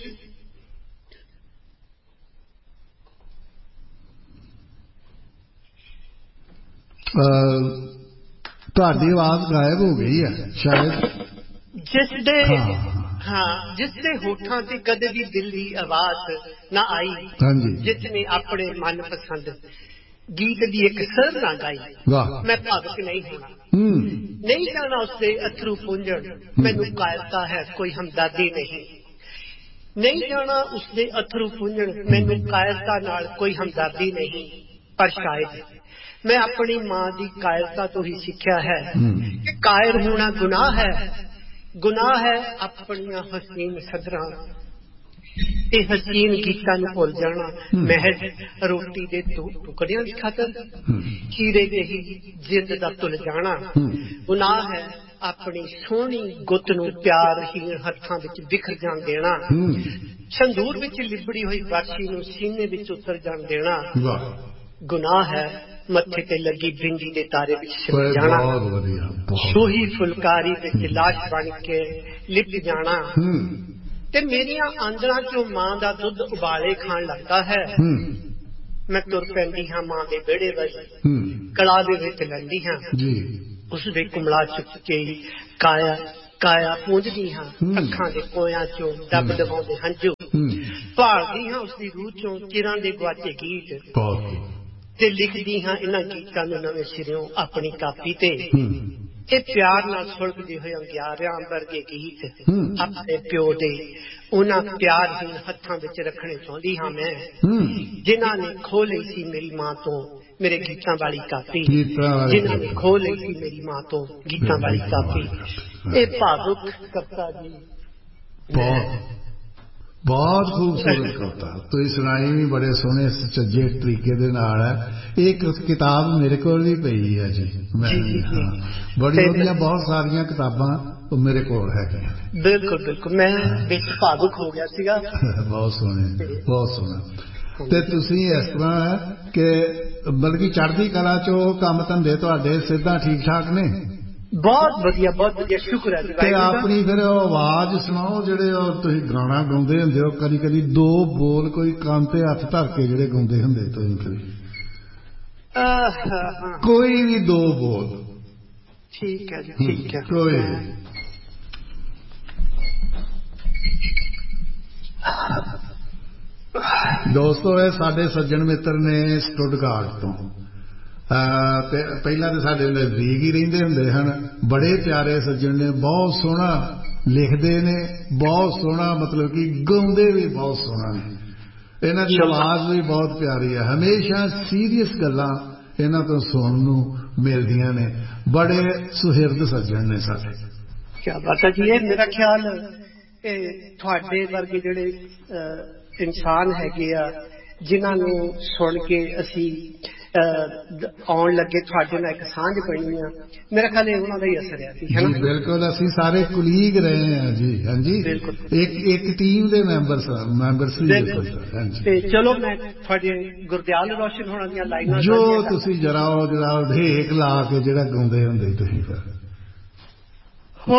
A: ਤੁਹਾਡੀ ਆਵਾਜ਼ ਗਾਇਬ ਹੋ ਗਈ ਹੈ ਸ਼ਾਇਦ।
D: ਜਿਸ ਦੇ ਹਾਂ ਜਿਸ ਦੇ ਹੋਠਾਂ ਤੇ ਕਦੇ ਵੀ ਦਿਲ ਦੀ ਆਵਾਜ਼ ਨਾ ਆਈ, ਜਿਸ ਨੇ ਆਪਣੇ ਮਨਪਸੰਦ ਗੀਤ ਦੀ ਇੱਕ ਸਰ ਨਾ ਗਾਈ, ਮੈਂ ਭਾਵੁਕ ਨਹੀਂ ਹੋਣਾ, ਨਹੀਂ ਜਾਣਾ ਉਸਦੇ ਅਥਰੂ ਪੁੰਝਣ, ਮੈਨੂੰ ਕਾਇਰਤਾ ਹੈ ਕੋਈ ਹਮਦਰਦੀ ਨਹੀਂ, ਨਹੀਂ ਜਾਣਾ ਉਸਦੇ ਅਥਰੂ ਪੁੰਝਣ, ਮੈਨੂੰ ਕਾਇਰਤਾ ਨਾਲ ਕੋਈ ਹਮਦਰਦੀ ਨਹੀਂ। ਪਰ ਸ਼ਾਇਦ ਮੈਂ ਆਪਣੀ ਮਾਂ ਦੀ ਕਾਇਰਤਾ ਤੋਂ ਹੀ ਸਿੱਖਿਆ ਹੈ ਕਿ ਕਾਇਰ ਹੋਣਾ ਗੁਨਾਹ ਹੈ, ਗੁਨਾਹ ਹੈ ਆਪਣੀਆਂ ਹਸੀਨ ਸਦਰਾਂ ਤੇ ਹਸੀਨ ਗੀਤਾਂ ਨੂੰ ਭੁੱਲ ਜਾਣਾ, ਮਹਿਜ ਰੋਟੀ ਦੇ ਦੋ ਟੁਕੜਿਆਂ ਦੀ ਖਾਤਰ ਹੀਰੇ ਜਿਹੀ ਜਿੰਦ ਦਾ ਤੁਲ ਜਾਣਾ। ਗੁਨਾਹ ਹੈ ਆਪਣੀ ਸੋਹਣੀ ਗੁੱਤ ਨੂੰ ਪਿਆਰਹੀਣ ਹੱਥਾਂ ਵਿੱਚ ਬਿਖਰ ਜਾਣ ਦੇਣਾ, ਸੰਦੂਰ ਵਿੱਚ ਲਿਬੜੀ ਹੋਈ ਬਾਛੀ ਨੂੰ ਸੀਨੇ ਵਿੱਚ ਉਤਰ ਜਾਣ ਦੇਣਾ। ਗੁਨਾਹ ਹੈ ਮੱਥੇ ਤੇ ਲੱਗੀ ਬਿੰਦੀ ਦੇ ਤਾਰੇ ਵਿੱਚ ਸਿਮਟ ਜਾਣਾ, ਸੂਹੀ ਫੁਲਕਾਰੀ ਵਿੱਚ ਲਾਸ਼ ਬਣ ਕੇ ਲਿਪ ਜਾਣਾ। ਤੇ ਮੇਰੀਆਂ ਆਂਦਰਾਂ ਚੋਂ ਮਾਂ ਦਾ ਦੁੱਧ ਉਬਾਲੇ ਖਾਣ ਲੱਗਦਾ ਹੈ। ਮੈਂ ਤੁਰ ਪੈਂਦੀ ਹਾਂ ਮਾਂ ਦੇ ਵਿਹੜੇ ਵੱਲ, ਕਲਾ ਦੇ ਵਿੱਚ ਲੈਂਦੀ ਹਾਂ ਉਸ ਦੇ ਕੁਮਲਾ ਚੁੱਕ ਕੇ ਕਾਇਆ ਕਾਇਆ ਪੂੰਝਦੀ ਹਾਂ, ਅੱਖਾਂ ਦੇ ਕੋਇਆਂ ਚੋਂ ਦੱਬ ਦਬਾਉਂਦੇ ਹੰਝੂ, ਭਾਲਦੀ ਹਾਂ ਉਸਦੀ ਰੂਹ ਚੋਂ ਚਿਰਾਂ ਦੇ ਗੁਆਚੇ ਗੀਤ, ਤੇ ਲਿਖਦੀ ਹਾਂ ਇਹਨਾਂ ਗੀਤਾਂ ਨੂੰ ਨਵੇਂ ਸਿਰਿਓਂ ਆਪਣੀ ਕਾਪੀ ਤੇ। ਇਹ ਪਿਆਰ ਨਾਲ ਸੁਲਗਦੇ ਹੋਏ ਅੰਗਿਆਰਿਆਂ ਵਰਗੇ ਗੀਤ ਆਪਣੇ ਪਿਓ ਦੇ ਉਹਨਾਂ ਪਿਆਰਹੀਨ ਹੱਥਾਂ ਵਿੱਚ ਰੱਖਣੇ ਚਾਹੁੰਦੀ ਹਾਂ ਮੈਂ, ਜਿਨ੍ਹਾਂ ਨੇ ਖੋਹ ਲਈ ਸੀ ਮੇਰੀ ਮਾਂ ਤੋਂ ਮੇਰੇ ਗੀਤਾਂ ਵਾਲੀ ਕਾਪੀ, ਜਿਨ੍ਹਾਂ ਨੇ ਖੋਹ ਲਈ ਸੀ ਮੇਰੀ ਮਾਂ ਤੋਂ ਗੀਤਾਂ ਵਾਲੀ ਕਾਪੀ। ਇਹ ਭਾਵੁਕ ਕਵਿਤਾ ਜੀ
A: ਬਹੁਤ ਬਹੁਤ ਖੂਬਸੂਰਤ ਕਵਿਤਾ ਤੁਸੀਂ ਸੁਣਾਈ ਵੀ ਬੜੇ ਸੋਹਣੇ ਸੁਚੱਜੇ ਤਰੀਕੇ ਦੇ ਨਾਲ ਹੈ। ਇਹ ਕਿਤਾਬ ਮੇਰੇ ਕੋਲ ਵੀ ਪਈ ਹੈ ਜੀ, ਮੈਂ ਬੜੀ ਵਧੀਆ ਬਹੁਤ ਸਾਰੀਆਂ ਕਿਤਾਬਾਂ ਮੇਰੇ ਕੋਲ ਹੈਗੀਆਂ।
D: ਬਿਲਕੁਲ ਬਿਲਕੁਲ, ਮੈਂ ਵਿੱਚ ਭਾਵੁਕ ਹੋ ਗਿਆ ਸੀਗਾ।
A: ਬਹੁਤ ਸੋਹਣੇ, ਬਹੁਤ ਸੋਹਣਾ। ਤੇ ਤੁਸੀਂ ਇਸ ਤਰ੍ਹਾਂ ਹੈ ਕਿ ਬਲਕਿ ਚੜ੍ਹਦੀ ਕਲਾ ਚੋਂ ਕੰਮ ਧੰਦੇ ਤੁਹਾਡੇ ਸਿੱਧਾ ਠੀਕ ਠਾਕ ਨੇ?
D: ਬਹੁਤ ਵਧੀਆ, ਬਹੁਤ ਵਧੀਆ, ਸ਼ੁਕਰ ਹੈ।
A: ਤੇ ਆਪਣੀ ਫਿਰ ਆਵਾਜ਼ ਸੁਣਾਓ, ਜਿਹੜੇ ਤੁਸੀਂ ਗਾਣਾ ਗਾਉਂਦੇ ਹੁੰਦੇ ਹੋ, ਕਦੀ ਕਦੀ ਦੋ ਬੋਲ ਕੋਈ ਕੰਨ ਤੇ ਹੱਥ ਧਰ ਕੇ ਜਿਹੜੇ ਗਾਉਂਦੇ ਹੁੰਦੇ ਤੁਸੀਂ, ਕਦੀ ਕੋਈ ਵੀ ਦੋ ਬੋਲ।
D: ਠੀਕ ਹੈ ਜੀ, ਠੀਕ ਹੈ।
A: ਕੋਈ ਦੋਸਤੋ, ਇਹ ਸਾਡੇ ਸੱਜਣ ਮਿੱਤਰ ਨੇ ਸਟੁੱਟਗਾਰਟ ਤੋਂ। ਤੇ ਪਹਿਲਾਂ ਤਾਂ ਸਾਡੇ ਨਜ਼ਦੀਕ ਹੀ ਰਹਿੰਦੇ ਹੁੰਦੇ ਹਨ, ਬੜੇ ਪਿਆਰੇ ਸੱਜਣ ਨੇ, ਬਹੁਤ ਸੋਹਣਾ ਲਿਖਦੇ ਨੇ, ਬਹੁਤ ਸੋਹਣਾ ਮਤਲਬ ਕਿ ਗਾਉਂਦੇ ਵੀ ਬਹੁਤ ਸੋਹਣਾ ਨੇ, ਇਹਨਾਂ ਦੀ ਆਵਾਜ਼ ਵੀ ਬਹੁਤ ਪਿਆਰੀ ਹੈ। ਹਮੇਸ਼ਾ ਸੀਰੀਅਸ ਗੱਲਾਂ ਇਹਨਾਂ ਤੋਂ ਸੁਣਨ ਨੂੰ ਮਿਲਦੀਆਂ ਨੇ, ਬੜੇ ਸੁਹਿਰਦ ਸੱਜਣ ਨੇ ਸਾਡੇ।
D: ਕਿਆ ਬਾਤ ਹੈ ਜੀ। ਇਹ ਮੇਰਾ ਖਿਆਲ ਇਹ ਤੁਹਾਡੇ ਵਰਗੇ ਜਿਹੜੇ ਇਨਸਾਨ ਹੈਗੇ ਆ, ਜਿਨ੍ਹਾਂ ਨੂੰ ਸੁਣ ਕੇ ਅਸੀਂ ਆਉਣ ਲੱਗੇ, ਤੁਹਾਡੇ ਨਾਲ ਇੱਕ ਸਾਂਝ ਬਣੀ ਆ, ਮੇਰਾ ਖਿਆਲ ਇਹ ਉਹਨਾਂ ਦਾ ਹੀ ਅਸਰ ਹੈ ਜੀ।
A: ਬਿਲਕੁਲ, ਅਸੀਂ ਸਾਰੇ ਕੁਲੀਗ ਰਹੇ ਹਾਂ ਜੀ। ਹਾਂਜੀ, ਇੱਕ ਇੱਕ ਟੀਮ ਦੇ ਮੈਂਬਰ ਮੈਂਬਰ ਸੀ।
D: ਤੇ ਚਲੋ ਮੈਂ ਤੁਹਾਡੇ ਗੁਰਦਿਆਲ ਰੋਸ਼ਨ ਹੋਣਾ ਦੀਆਂ ਲਾਈਨਾਂ
A: ਜੋ ਤੁਸੀਂ ਜਰਾ ਉਹ ਜਿਹੜਾ ਢੇਕ ਲਾ ਕੇ ਜਿਹੜਾ ਗਾਉਂਦੇ ਹੁੰਦੇ ਤੁਸੀਂ ਫਿਰ
D: ਹੋ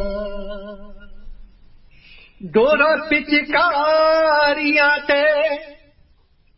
D: ਡੋਰਾ ਪਿਚਕਾਰੀਆਂ ਤੇ